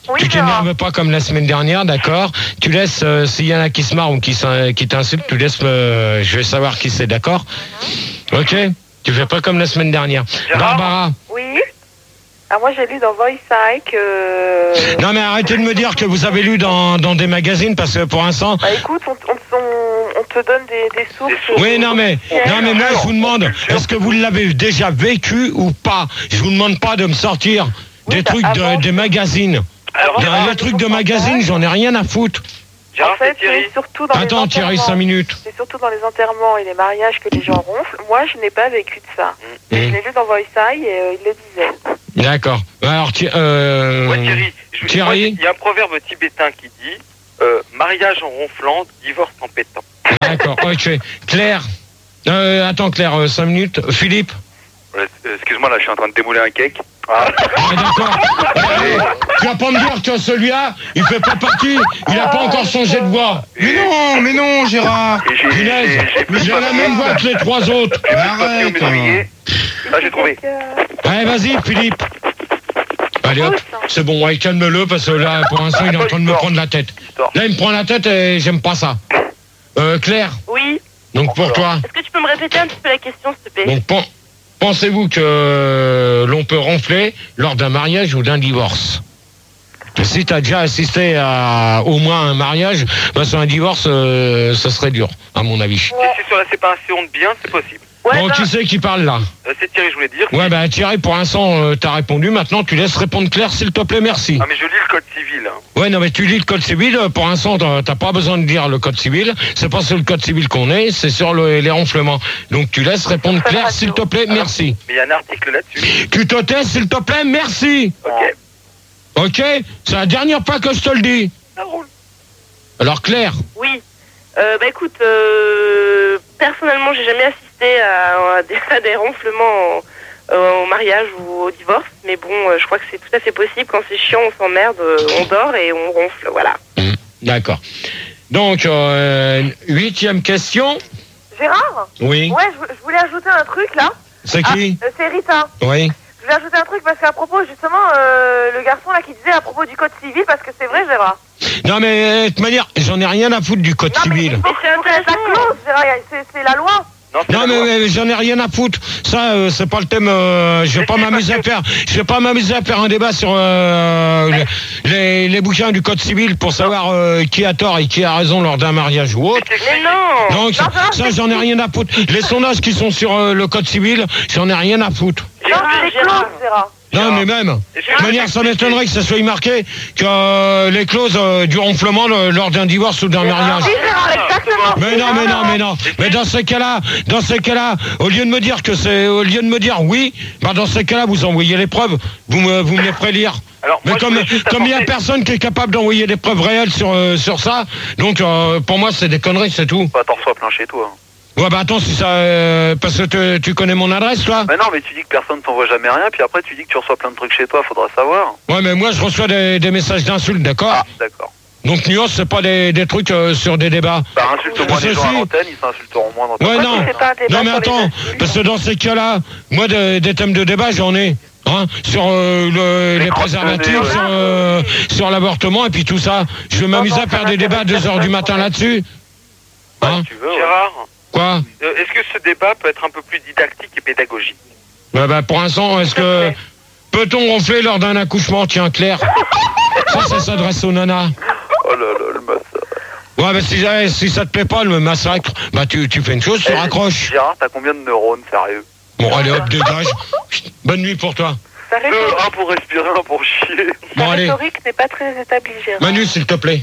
Oui, tu Gérard. t'énerves pas comme la semaine dernière, d'accord. Tu laisses, euh, s'il y en a qui se marrent ou qui, s'in- qui t'insultent, tu laisses me... Je vais savoir qui c'est, d'accord. Ok. Tu fais pas comme la semaine dernière. Barbara. Oui. Ah, moi, j'ai lu dans Voice I que... Non mais arrêtez de me dire que vous avez lu dans, dans des magazines parce que pour l'instant... Bah écoute, on, on, on, on te donne des, des sources... Oui, non mais, non mais moi je vous demande, est-ce que vous l'avez déjà vécu ou pas? Je vous demande pas de me sortir des bah, trucs de, avant- des magazines. Alors, Des- Gérard, les trucs de magazines, j'en ai rien à foutre. En fait, c'est surtout dans Attends, les Thierry, enterrements. cinq minutes. C'est surtout dans les enterrements et les mariages que les gens ronflent. Moi, je n'ai pas vécu de ça. Mais je l'ai lu dans Voice I et euh, il le disait. D'accord. Alors, Thi- euh, Ouais, Thierry, je- moi, Thierry il y a un proverbe tibétain qui dit euh, mariage en ronflant, divorce en pétant. D'accord, ok. Claire. Euh, attends, Claire, euh, cinq minutes. Philippe. Ouais, euh, excuse-moi, là, je suis en train de démouler un cake. Ah. Ah, d'accord. Euh, tu vas pas me dire que celui-là, il fait pas partie, il a pas encore changé de voix. Mais non, mais non, Gérard. Et j'ai- Punaise, j'ai- j'ai plus j'ai de la papier. même voix que les trois autres. J'ai plus de papier Arrête, au mes oreillers. Ah, j'ai trouvé. Allez, vas-y, Philippe. Allez, hop, c'est bon, ouais, calme-le, parce que là, pour l'instant, il est en train de me prendre la tête. Là, il me prend la tête et j'aime pas ça. Euh, Claire, Oui. donc pour toi, Est-ce que tu peux me répéter un petit peu la question, s'il te plaît? donc pen- pensez-vous que euh, l'on peut ronfler lors d'un mariage ou d'un divorce? Si tu as déjà assisté à au moins un mariage, bah, sur un divorce, euh, ça serait dur, à mon avis. Si c'est sur la séparation de biens, c'est possible. Bon, qui c'est qui parle là? Euh, c'est Thierry, je voulais dire. Ouais, bah Thierry, pour l'instant, euh, t'as répondu. Maintenant, tu laisses répondre Claire, s'il te plaît, merci. Ah, mais je lis le code civil. Hein. Ouais, non, mais tu lis le code civil. euh, Pour l'instant, t'as t'as pas besoin de lire le code civil. C'est pas sur le code civil qu'on est, c'est sur le- les ronflements. Donc, tu laisses répondre Claire, s'il te plaît, merci. Mais il y a un article là-dessus. Tu te tais, s'il te plaît, merci. Ok. Ok? C'est la dernière fois que je te le dis. Ça roule. Alors, Claire, Oui. Euh, bah écoute, euh, personnellement, j'ai jamais assisté à, à des, à des ronflements au, au mariage ou au divorce, mais bon, euh, je crois que c'est tout à fait possible. Quand c'est chiant, on s'emmerde, euh, on dort et on ronfle, voilà. d'accord. Donc, euh, huitième question. Gérard Oui. Ouais, je, je voulais ajouter un truc là. C'est qui? Ah, euh, c'est Rita. Oui. Je voulais ajouter un truc parce qu'à propos, justement, euh, le garçon là qui disait à propos du code civil, parce que c'est vrai, Gérard. Non, mais euh, de toute manière, j'en ai rien à foutre du code civil. Mais c'est intéressant. La clause, Gérard, c'est c'est la loi. Non mais, mais j'en ai rien à foutre. Ça euh, c'est pas le thème. Euh, je vais pas m'amuser à faire. Je vais pas m'amuser à faire un débat sur euh, les, les, les bouquins du code civil pour savoir euh, qui a tort et qui a raison lors d'un mariage ou autre. Mais non. Donc ça, ça, j'en ai rien à foutre. Les sondages qui sont sur euh, le code civil, j'en ai rien à foutre. Non, c'est les clauses, Gérard. Non mais même. De toute manière, ça m'étonnerait que ça soit marqué que euh, les clauses euh, du ronflement euh, lors d'un divorce ou d'un mariage. Oui, Gérard, exactement. Mais non, mais non, mais non. Mais dans ces cas-là, dans ces cas-là, au lieu de me dire que c'est, au lieu de me dire oui, bah dans ces cas-là, vous envoyez les preuves, vous me, vous me les ferez lire. Alors, mais moi, je comme, voulais juste comme il y a apporter- personne qui est capable d'envoyer des preuves réelles sur, euh, sur ça, donc euh, pour moi c'est des conneries, c'est tout. Bah, t'en reçois plein chez toi. Ouais, bah attends, si ça, euh, parce que tu, tu connais mon adresse, toi. Mais non, mais tu dis que personne t'envoie jamais rien, puis après tu dis que tu reçois plein de trucs chez toi, faudra savoir. Ouais, mais moi je reçois des, des messages d'insultes, d'accord. Ah, d'accord. Donc nuance, c'est pas des, des trucs euh, sur des débats. Bah, insulte moins Parce que les gens à si- l'antenne, ils s'insulteront moins dans ta Ouais, tête. non. Non, mais attends, parce que dans ces cas-là, moi, des, des thèmes de débat, j'en ai. Hein, sur euh, le, les préservatifs, ouais. sur, euh, sur l'avortement et puis tout ça. Je vais m'amuser à faire des débats à deux heures du matin là-dessus. Hein? Tu veux, ouais. Gérard, Quoi? euh, est-ce que ce débat peut être un peu plus didactique et pédagogique? Ouais, bah, pour l'instant, est-ce que... Peut-on ronfler lors d'un accouchement? Tiens, Claire. Ça, ça s'adresse aux nanas. Oh là là, le massacre. Ouais, bah, si, eh, si ça te plaît pas, le massacre, bah, tu, tu fais une chose, tu Eh, raccroches. Gérard, t'as combien de neurones, sérieux? Bon, allez, hop, dégage. Chut, bonne nuit pour toi. Sa Euh, rhétorique, un pour respirer, un pour chier. Bon, sa allez. rhétorique n'est pas très établie, Gérard. Manu, s'il te plaît.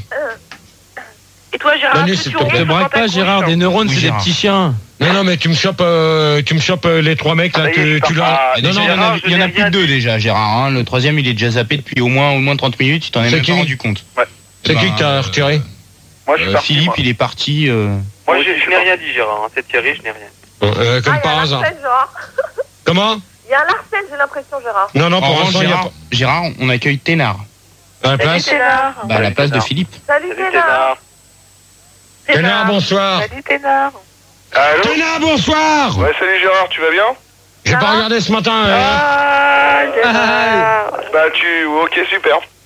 Et toi, Gérard, Manu, est-ce que s'il tu te plaît. ronfles Te braque quand pas, t'accouches? Gérard, des neurones, Oui, c'est des Gérard. petits chiens. Non, non, mais tu me chopes, euh, tu me chopes euh, les trois mecs là, Ça y est, tu, je tu pars l'as. pas. Non, non, il y en a, Gérard, il y en je a n'ai plus de rien deux dit. déjà, Gérard. hein. Le troisième, il est déjà zappé depuis au moins, au moins trente minutes. Tu t'en es C'est même qui pas rendu compte. C'est Ben, qui que t'as retiré? Moi, je suis euh, parti. Philippe, moi, il est parti. euh, Moi, Moi, j'ai- je je suis n'ai parti. rien dit, Gérard. hein. C'est Thierry, je n'ai rien. Euh, Comme Ah, il y a par un hasard. Larcène, Gérard. Comment? Il y a un Larcène, j'ai l'impression, Gérard. Non, non, En pour revanche, l'instant, il y a Gérard, Gérard, on accueille Thénard. pas. À la place? Ténard. Bah, à la place de Thénard. Philippe. Salut, Salut, Ténard. Ténard. Ténard, bonsoir. Salut, Ténard. Allô? Ténard, bonsoir. Ouais, salut Gérard, tu vas bien? J'ai pas regardé ce matin. euh, Ah, Gérard. Bah, tu. Ok, super.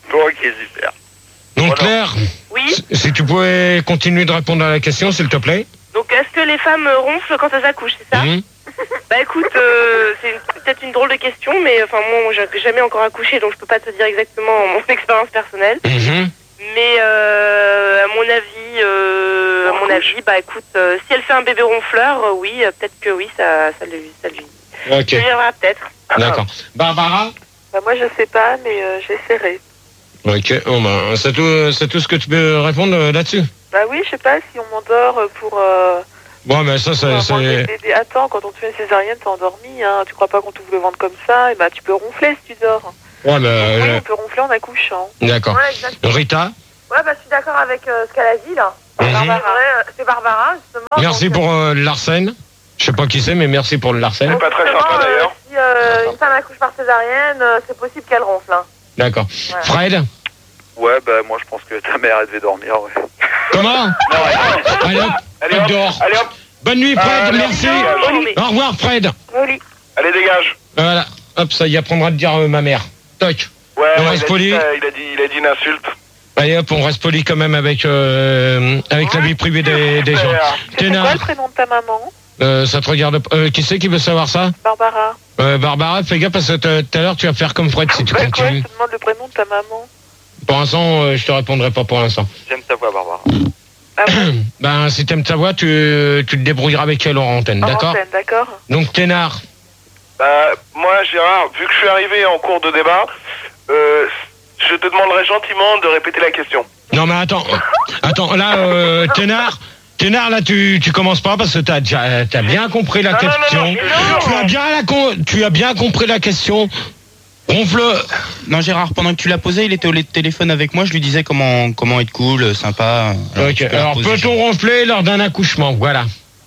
Bon, ok, super. Donc Claire, Oui. si tu pouvais continuer de répondre à la question, s'il te plaît. Donc, est-ce que les femmes ronflent quand elles accouchent, c'est ça? Mhm. Bah écoute, euh, c'est une- peut-être une drôle de question, mais enfin moi, j'ai jamais encore accouché, donc je peux pas te dire exactement mon expérience personnelle. Mhm. Mais euh, à mon avis, euh, à mon avis, bah écoute, euh, si elle fait un bébé ronfleur, euh, oui, euh, peut-être que oui, ça, ça lui, ça lui, Ok, ça lui viendra peut-être. d'accord. Barbara. Bah, moi, je sais pas, mais euh, j'essaierai. Ok, bon, ben, c'est tout, c'est tout ce que tu peux répondre euh, là-dessus. Bah oui, je sais pas si on m'endort pour... Euh, Bon, mais ça, pour c'est... avoir des c'est- bébés. Attends, quand on te fait une césarienne, t'es endormi, hein. Tu crois pas qu'on t'ouvre le ventre comme ça? Et bah, tu peux ronfler si tu dors. Ouais, mais... Oui, euh, on peut ronfler en accouchant. D'accord. Ouais, exactement. Rita, Ouais, bah, je suis d'accord avec euh, ce qu'elle a dit, là. Mhm. Barbara. Ouais, euh, c'est Barbara, justement. merci donc, pour euh, Larsen. Je sais pas qui c'est, mais merci pour le Larsen. C'est pas très justement, sympa, d'ailleurs. euh, si euh, une femme accouche par césarienne, euh, c'est possible qu'elle ronfle. Hein. D'accord. Ouais. Fred, Ouais, bah moi je pense que ta mère elle devait dormir, ouais. comment? Allez hop, Allez, hop hop. dehors. Allez, hop. Bonne nuit, Fred, Allez, merci. dégage. Au revoir, Fred. Joli. Allez, dégage. Voilà, hop, ça y apprendra de dire euh, ma mère. Toc. Ouais, On ouais, reste il, a poli. dit, euh, il, a dit, il a dit une insulte. Allez hop, on reste poli quand même avec, euh, avec la vie privée des, des gens. Super. C'est quoi Ténard, le prénom de ta maman? euh, ça te regarde pas. Euh, qui c'est qui veut savoir ça? Barbara. euh, Barbara, fais gaffe parce que t- tout à l'heure tu vas faire comme Fred si tu Bah, quoi, je continues. te demande le prénom de ta maman. Pour l'instant, euh, je te répondrai pas pour l'instant. J'aime ta voix, Barbara. Ah bon? Ben, si t'aimes ta voix, tu, tu te débrouilleras avec elle en antenne, En d'accord? antenne, d'accord. Donc, Ténard, Bah, moi, Gérard, vu que je suis arrivé en cours de débat, euh, je te demanderai gentiment de répéter la question. non mais attends, attends, là, euh, Ténard, Ténard, là, tu, tu commences pas parce que t'as déjà, t'as bien compris la Non, non, non, question. non, je te jure. tu as bien la con- tu as bien compris la question. Ronfle. Non, Gérard, pendant que tu l'as posé, il était au téléphone avec moi. Je lui disais comment, comment être cool, sympa. Ok, tu peux la alors reposer, peut-on ronfler lors d'un accouchement? Voilà.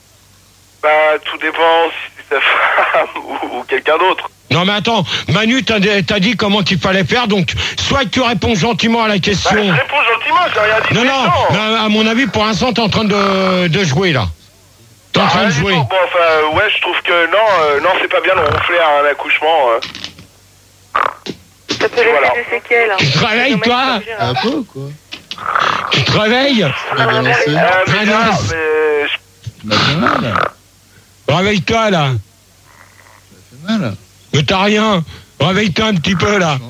Bah, tout dépend si c'est ta femme ou, ou quelqu'un d'autre. Non mais attends, Manu t'as t'as dit comment il fallait faire, donc soit que tu réponds gentiment à la Bah, question. je réponds gentiment, j'ai rien dit. non de non, méchant. mais à mon avis pour l'instant t'es en train de, de jouer là. T'es en Bah, train de rien du jouer. tout. Bon, enfin, ouais, je trouve que non, euh, non, c'est pas bien de ronfler à un accouchement. euh. Ça peut laisser Voilà. des séquelles. hein. Tu te réveilles toi? Un peu ou quoi? Tu te réveilles? Tu m'as balancé. Euh, mais Ah, non, Gérard, mais- mais je- Tu m'as fait mal. Réveille-toi là. Ça fait mal. Mais t'as rien. Réveille-toi un petit peu là.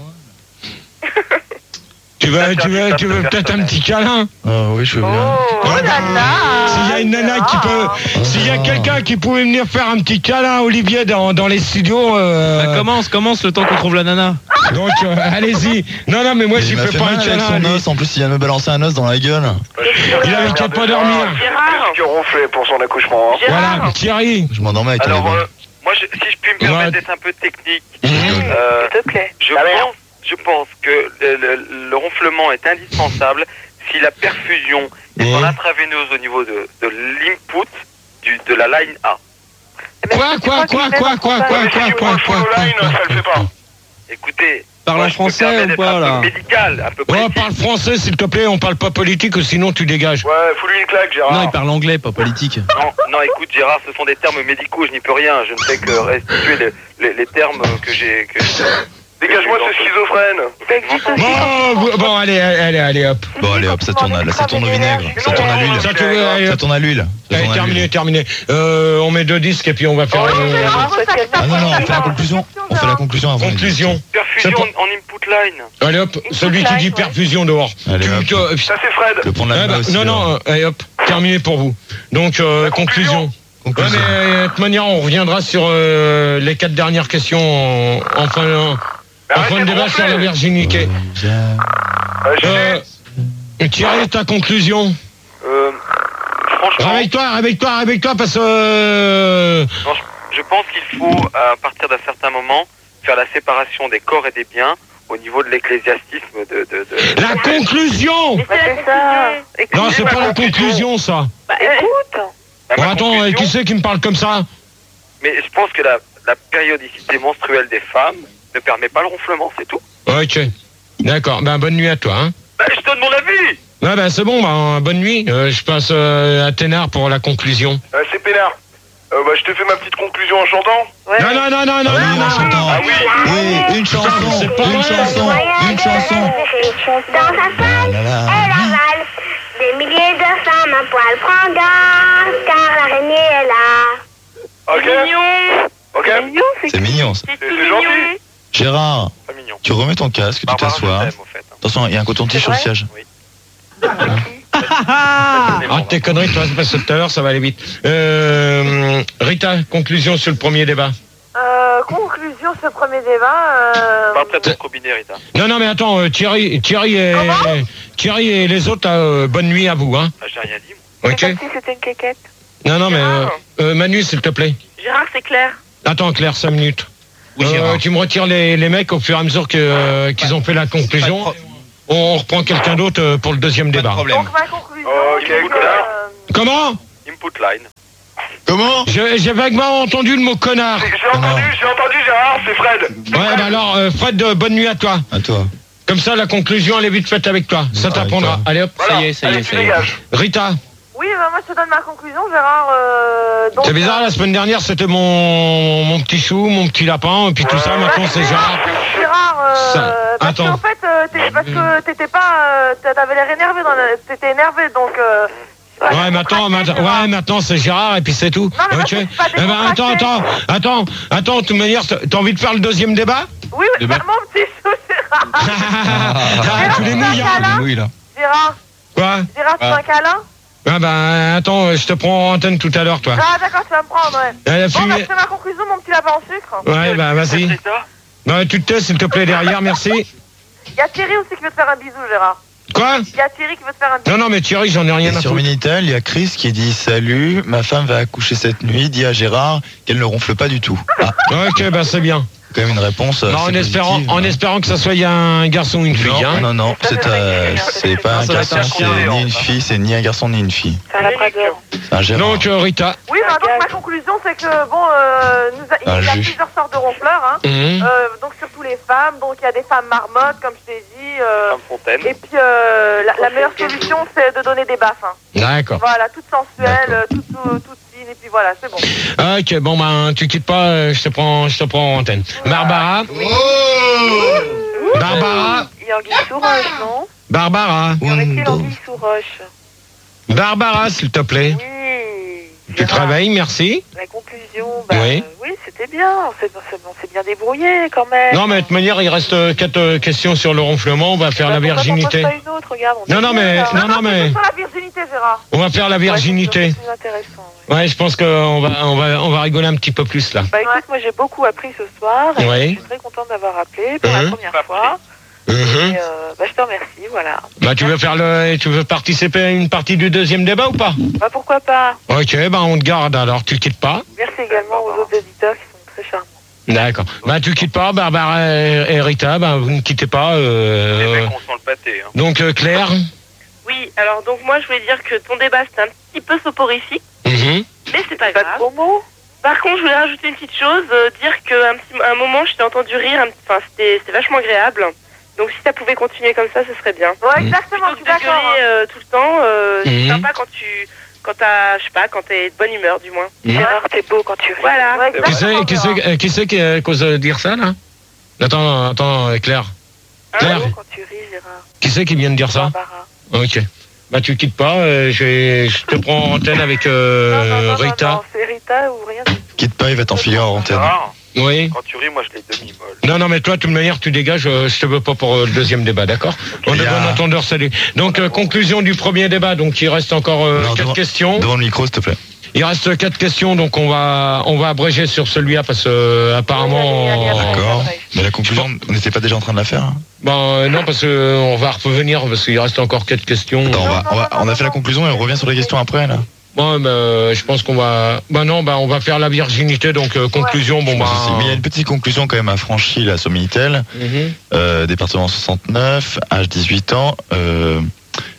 Tu veux, tu veux, tu veux peut-être un petit câlin? Ah oui, je veux bien. Oh là là. S'il y a une nana qui peut, s'il y a quelqu'un qui pouvait venir faire un petit câlin à Olivier dans, dans les studios, euh, Bah, commence, commence le temps qu'on trouve la nana. donc euh, allez-y. Non, non, mais moi Il j'y m'a fais fait pas un mal avec câlin. son lui. os. En plus, il vient de me balancer un os dans la gueule. Il avait qu'à pas dormir. Qu'est-ce que ronfler pour son accouchement, hein. Voilà, Thierry. Je m'endormais avec un Alors, bébé. euh, moi, je- si je puis me permettre Ouais. d'être un peu technique, Mmh. euh, S'il te plaît. je, La merde. pense, je pense que le, le- le ronflement est indispensable si la perfusion est Mmh. en intraveineuse au niveau de, de l'input du- de la line A. Quoi, quoi, quoi, quoi, quoi, quoi, Mais si quoi, tu quoi, prends le quoi, follow line, quoi, ça le fait pas. Écoutez, Parle moi, en je me français permets ou d'être pas, un là peu médical, un peu Oh, précis. parle français s'il te plaît, on parle pas politique ou sinon tu dégages. Ouais, fous-lui une claque, Gérard. Non, il parle anglais, pas politique. Non, non, écoute Gérard, ce sont des termes médicaux, je n'y peux rien. Je ne fais que restituer les, les, les termes que j'ai... Que Dégage-moi ce schizophrène. Ça existe aussi. Bon, vous- bon, allez, allez, allez, hop. Bon, allez hop, ça tourne, à- là, ça tourne au vinaigre. Ça tourne à l'huile. Ça, tu veux, allez, Ça hop. tourne à l'huile. Ça Allez, tourne à terminé, l'huile. terminé. Euh, on met deux disques et puis on va faire Oh, une Gérard, ça calme Ah non, non, on fait la pas. conclusion. On fait la conclusion avant. conclusion. Perfusion C'est en input line. Allez hop, celui qui dit perfusion dehors. Allez, hop. Tu- tu- Ça, c'est Fred. Le pont de Eh la ben, main aussi. non, non, euh, allez hop, terminé pour vous. Donc, euh, La conclusion. conclusion. Ouais, mais euh, de toute manière, on reviendra sur euh, les quatre dernières questions en, en fin, en, en fin de débat sur la virginité. Euh, Gégé, Euh, Thierry, ta conclusion. Euh, franchement, Réveille-toi, réveille-toi, réveille-toi parce que... euh, non, je, je pense qu'il faut, à partir d'un certain moment, faire la séparation des corps et des biens au niveau de l'ecclésiastisme de... de, de... La conclusion. Bah, c'est ça. Écoute, Non, c'est ma pas la conclusion. conclusion, ça. bah, écoute. Ah, Bon, ma attends, conclusion, euh, qui c'est qui me parle comme ça? Mais je pense que la, la périodicité menstruelle des femmes ne permet pas le ronflement, c'est tout. Ok. D'accord, ben bonne nuit à toi. Hein. Ben, je donne mon avis. Ouais, ben c'est bon, ben, bonne nuit. Euh, je passe euh, à Ténard pour la conclusion. euh, c'est Pénard. Euh, bah, je te fais ma petite conclusion en chantant. Non, non, non, non, non, Ah oui, non, en chantant. Ah oui. Oui, une chanson, c'est pas une vrai. chanson, une chanson. Dans sa salle, Ah là là. elle avale des milliers de femmes à poil prend garde, car l'araignée est là. Ok. C'est mignon. Ok. C'est mignon, c'est C'est mignon. ça. c'est C'est tout c'est mignon. gentil. Gérard, Pas mignon. tu remets ton casque, tu Barbara, t'assois. je t'aime, au fait, hein. Attention, il y a un coton-tige sur le vrai siège. Arrête tes conneries, toi, parce que tout à l'heure, ça va aller vite. Euh, Rita, conclusion sur le premier débat. Euh, conclusion sur ce premier débat. Euh... Pas prêt de ton combiné, Rita. Non, non, mais attends, euh, Thierry, Thierry, et, Thierry et les autres, euh, bonne nuit à vous, hein. Ah, j'ai rien dit. moi. Ok. C'est comme si c'était une quéquette. Non, non, mais euh, Gérard. euh, Manu, s'il te plaît. Gérard, c'est clair. Attends, Claire, cinq minutes. Oui, Euh, Gérard. tu me retires les, les mecs au fur et à mesure que, euh, qu'ils ont fait la conclusion. Pas de On reprend quelqu'un d'autre euh, pour le deuxième Pas de débat. problème. Donc ma conclusion, Ok, c'est que, connard. euh, Comment Input line. Comment J'ai j'ai vaguement entendu le mot connard. J'ai j'ai entendu, j'ai entendu Gérard, c'est Fred. Ouais, bah alors, euh, Fred, euh, bonne nuit à toi. À toi. Comme ça, la conclusion, elle est vite faite avec toi. Ça Avec t'apprendra. toi. Allez hop. Ça y est, ça y Allez, est, tu ça y est. dégages. Rita, oui, bah, moi je te donne ma conclusion, Gérard. Euh, donc, c'est bizarre, la semaine dernière, c'était mon, mon petit chou, mon petit lapin, et puis tout ça, maintenant c'est Gérard. Gérard, euh, Ça- parce attends. qu'en fait, euh, t'es- parce que t'étais pas, euh, t'avais l'air énervé, dans la- t'étais énervé, donc. Euh, Ouais, maintenant, maintenant, ouais, maintenant c'est Gérard, et puis c'est tout. Non, mais moi, Ok. je suis pas Eh ben, attends, décontractée. attends, attends, attends, de toute manière, t'as t'as envie de faire le deuxième débat? Oui, oui, Débat. bah, mon petit chou, Gérard. Ah, tu les mouilles, hein. Oui, là. Gérard, Quoi? Gérard, tu veux un câlin? Ah bah, attends, je te prends en antenne tout à l'heure, toi. Ah, d'accord, tu vas me prendre, ouais. Elle a Bon, bah, fumé. c'est ma conclusion, mon petit lapin en sucre. Ouais, bah, vas-y. Non, tu te tais, s'il te plaît, derrière, merci. Il y a Thierry aussi qui veut te faire un bisou, Gérard. Quoi? Il y a Thierry qui veut te faire un bisou. Non, non, mais Thierry, j'en ai rien Et à sur foutre. Minitel, il y a Chris qui dit salut, ma femme va accoucher cette nuit, dis à Gérard qu'elle ne ronfle pas du tout. Ah, Ok, bah, c'est bien. quand même une réponse. Non, en assez espérant, positive. en espérant que ça soit un garçon ou une fille, Non, hein. non, non, c'est euh, c'est pas Non, un ça va être garçon, un c'est chien. ni une fille, c'est ni un garçon ni une fille. C'est un labrador. C'est un Gérard. Donc, euh, Rita. Oui, bah, donc ma conclusion, c'est que, bon, euh, nous a- Un il y a juge. plusieurs sortes de ronfleurs, hein. Mhm. Euh, donc surtout les femmes, donc il y a des femmes marmottes, comme je t'ai dit. euh, Femme Fontaine. et puis euh, la, la meilleure solution, c'est de donner des baffes. Hein. D'accord. Voilà, toute sensuelle, D'accord. euh, toute, toute, toute fine, et puis voilà, c'est bon. Ok, bon, ben, tu quittes pas, euh, je te prends, je te prends en antenne. Barbara. Barbara. Il y a Anguille sous roche, non Barbara. Y aurait-il Anguille sous roche? Barbara, s'il te plaît. Oui. Tu Gérard, travailles, merci. La conclusion, bah, Oui. euh, oui, c'était bien. On s'est on s'est bien débrouillé quand même. Non, mais de toute manière, il reste euh, quatre euh, questions sur le ronflement. On va faire Bah, la pourquoi t'en virginité. poses pas une autre, regarde, on Non, est non, bien, mais- là. non, non, mais- C'est sur la virginité, Gérard. On va faire la virginité. Ouais, c'est plus intéressant. ouais. Ouais, je pense qu'on va, on va, on va rigoler un petit peu plus là. Bah écoute, moi j'ai beaucoup appris ce soir. Et Oui. Je suis très contente d'avoir appelé pour Mhm. la première fois. Mhm. Et euh, bah, je te remercie, voilà. Bah, tu veux faire le, tu veux participer à une partie du deuxième débat ou pas? Bah pourquoi pas. Ok, bah on te garde alors. Tu quittes pas. Merci également aux autres auditeurs qui sont très charmants. D'accord. Bah tu quittes pas, Barbara et et Rita. Bah vous ne quittez pas. Les Euh... mecs, on sent le pâté. Hein. Donc euh, Claire. Oui, alors donc moi je voulais dire que ton débat c'était un petit peu soporifique, Mhm. mais c'est pas grave. Pas de gros mots. Par contre, je voulais rajouter une petite chose, euh, dire qu'à un, petit- un moment je t'ai entendu rire, un petit- enfin c'était c'était vachement agréable. Donc si ça pouvait continuer comme ça, ce serait bien. Ouais, exactement, je suis Plutôt que de d'accord. gueuler euh, tout le temps, euh, Mhm. c'est sympa quand tu quand t'as, je sais pas, quand t'es de bonne humeur du moins. Mhm. Gérard, t'es beau quand tu ris. Voilà. Ouais, Qui c'est, exactement, qui c'est, Gérard. euh, qui c'est qui euh, cause de dire ça là? Attends, attends, euh, Claire. Hein, Claire. beau quand tu ris, Gérard. Qui c'est qui vient de dire ça? Barbara. Ok. Bah tu quittes pas. euh, je, vais- je te prends en antenne avec euh, non, non, non, Rita. non, non, c'est Rita ou rien du tout. Quitte pas, il va t'enfiler en antenne. Gérard, Oui. quand tu ris, moi je l'ai demi-molle. Non, non, mais toi, de toute manière, tu dégages. euh, je te veux pas pour euh, le deuxième débat, d'accord? On est Il y a- bon entendeur, salut. Donc euh, conclusion du premier débat. Donc il reste encore euh, Non, quatre devant- questions. Devant le micro, s'il te plaît. Il reste quatre questions, donc on va on va abréger sur celui-là parce que euh, apparemment. Oui, allez, allez, allez. D'accord. ouais. Mais la conclusion, on n'était pas déjà en train de la faire hein? Bon, euh, non, parce que euh, on va revenir parce qu'il reste encore quatre questions. Attends, on, va, on, va- on a fait la conclusion et on revient sur les questions après, là. Bon, bah, euh, je pense qu'on va. Bah non, bah on va faire la virginité. Donc euh, conclusion, bon bah. Pas de souci. Mais il y a une petite conclusion quand même à franchir là sur Minitel. Mhm. Euh, département soixante-neuf, âge dix-huit ans. Euh,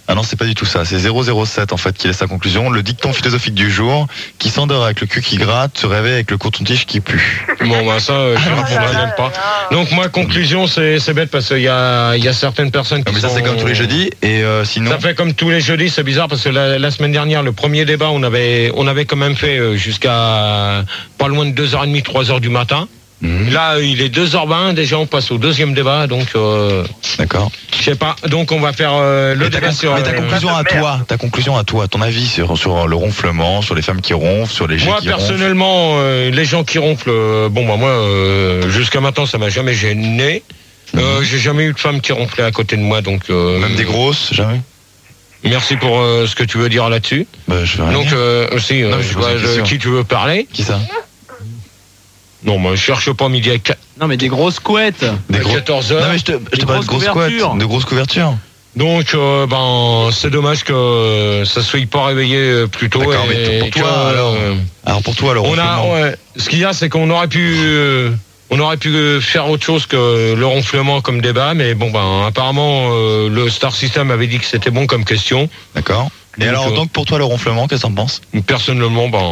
Ah non, c'est pas du tout ça. C'est zéro zéro sept en fait qui laisse sa conclusion. Le dicton philosophique du jour, qui s'endort avec le cul qui gratte, se réveille avec le coton-tige qui pue. Bon, bah ça, euh, je ne répondrai même pas. Donc, moi, conclusion, c'est c'est bête parce qu'il y a, il y a certaines personnes qui Mais ça, sont- c'est comme tous les jeudis. Et euh, sinon. Ça fait comme tous les jeudis, c'est bizarre parce que la, la semaine dernière, le premier débat, on avait, on avait quand même fait euh, jusqu'à pas loin de deux heures trente, trois heures du matin. Mmh. Là, il est deux heures vingt, déjà on passe au deuxième débat, donc euh, D'accord. je sais pas. Donc on va faire euh, le Mais ta, débat con- sur. mais ta euh, conclusion à toi, ta conclusion à toi, ton avis sur, sur le ronflement, sur les femmes qui ronflent, sur les jets Moi qui ronflent. personnellement, euh, les gens qui ronflent, euh, bon bah moi, euh, jusqu'à maintenant, ça m'a jamais gêné. Euh, J'ai jamais eu de femme qui ronflait à côté de moi, donc. euh, Même des grosses, jamais. Merci pour euh, ce que tu veux dire là-dessus. Bah, je vais rien Donc dire. euh, aussi, euh, Non, mais je je pose vois, une euh, question. qui tu veux parler? Qui ça? Non, moi je cherche pas midi à quatre- Non, mais des grosses couettes. Des à gros... quatorze heures. Non mais je te, je Des te parle de grosses grosses couettes, couvertures. de grosses couvertures. Donc, euh, ben, c'est dommage que euh, ça soit pas réveillé euh, plus tôt. D'accord, et mais pour que, toi, alors, euh, Alors pour toi, le on a, ronflement. ouais, ce qu'il y a, c'est qu'on aurait pu, euh, on aurait pu euh, faire autre chose que le ronflement comme débat, mais bon, ben, apparemment, euh, le Star System avait dit que c'était bon comme question. D'accord. Et Donc, alors, euh, donc pour toi, le ronflement, qu'est-ce que t'en penses? Personnellement, ben,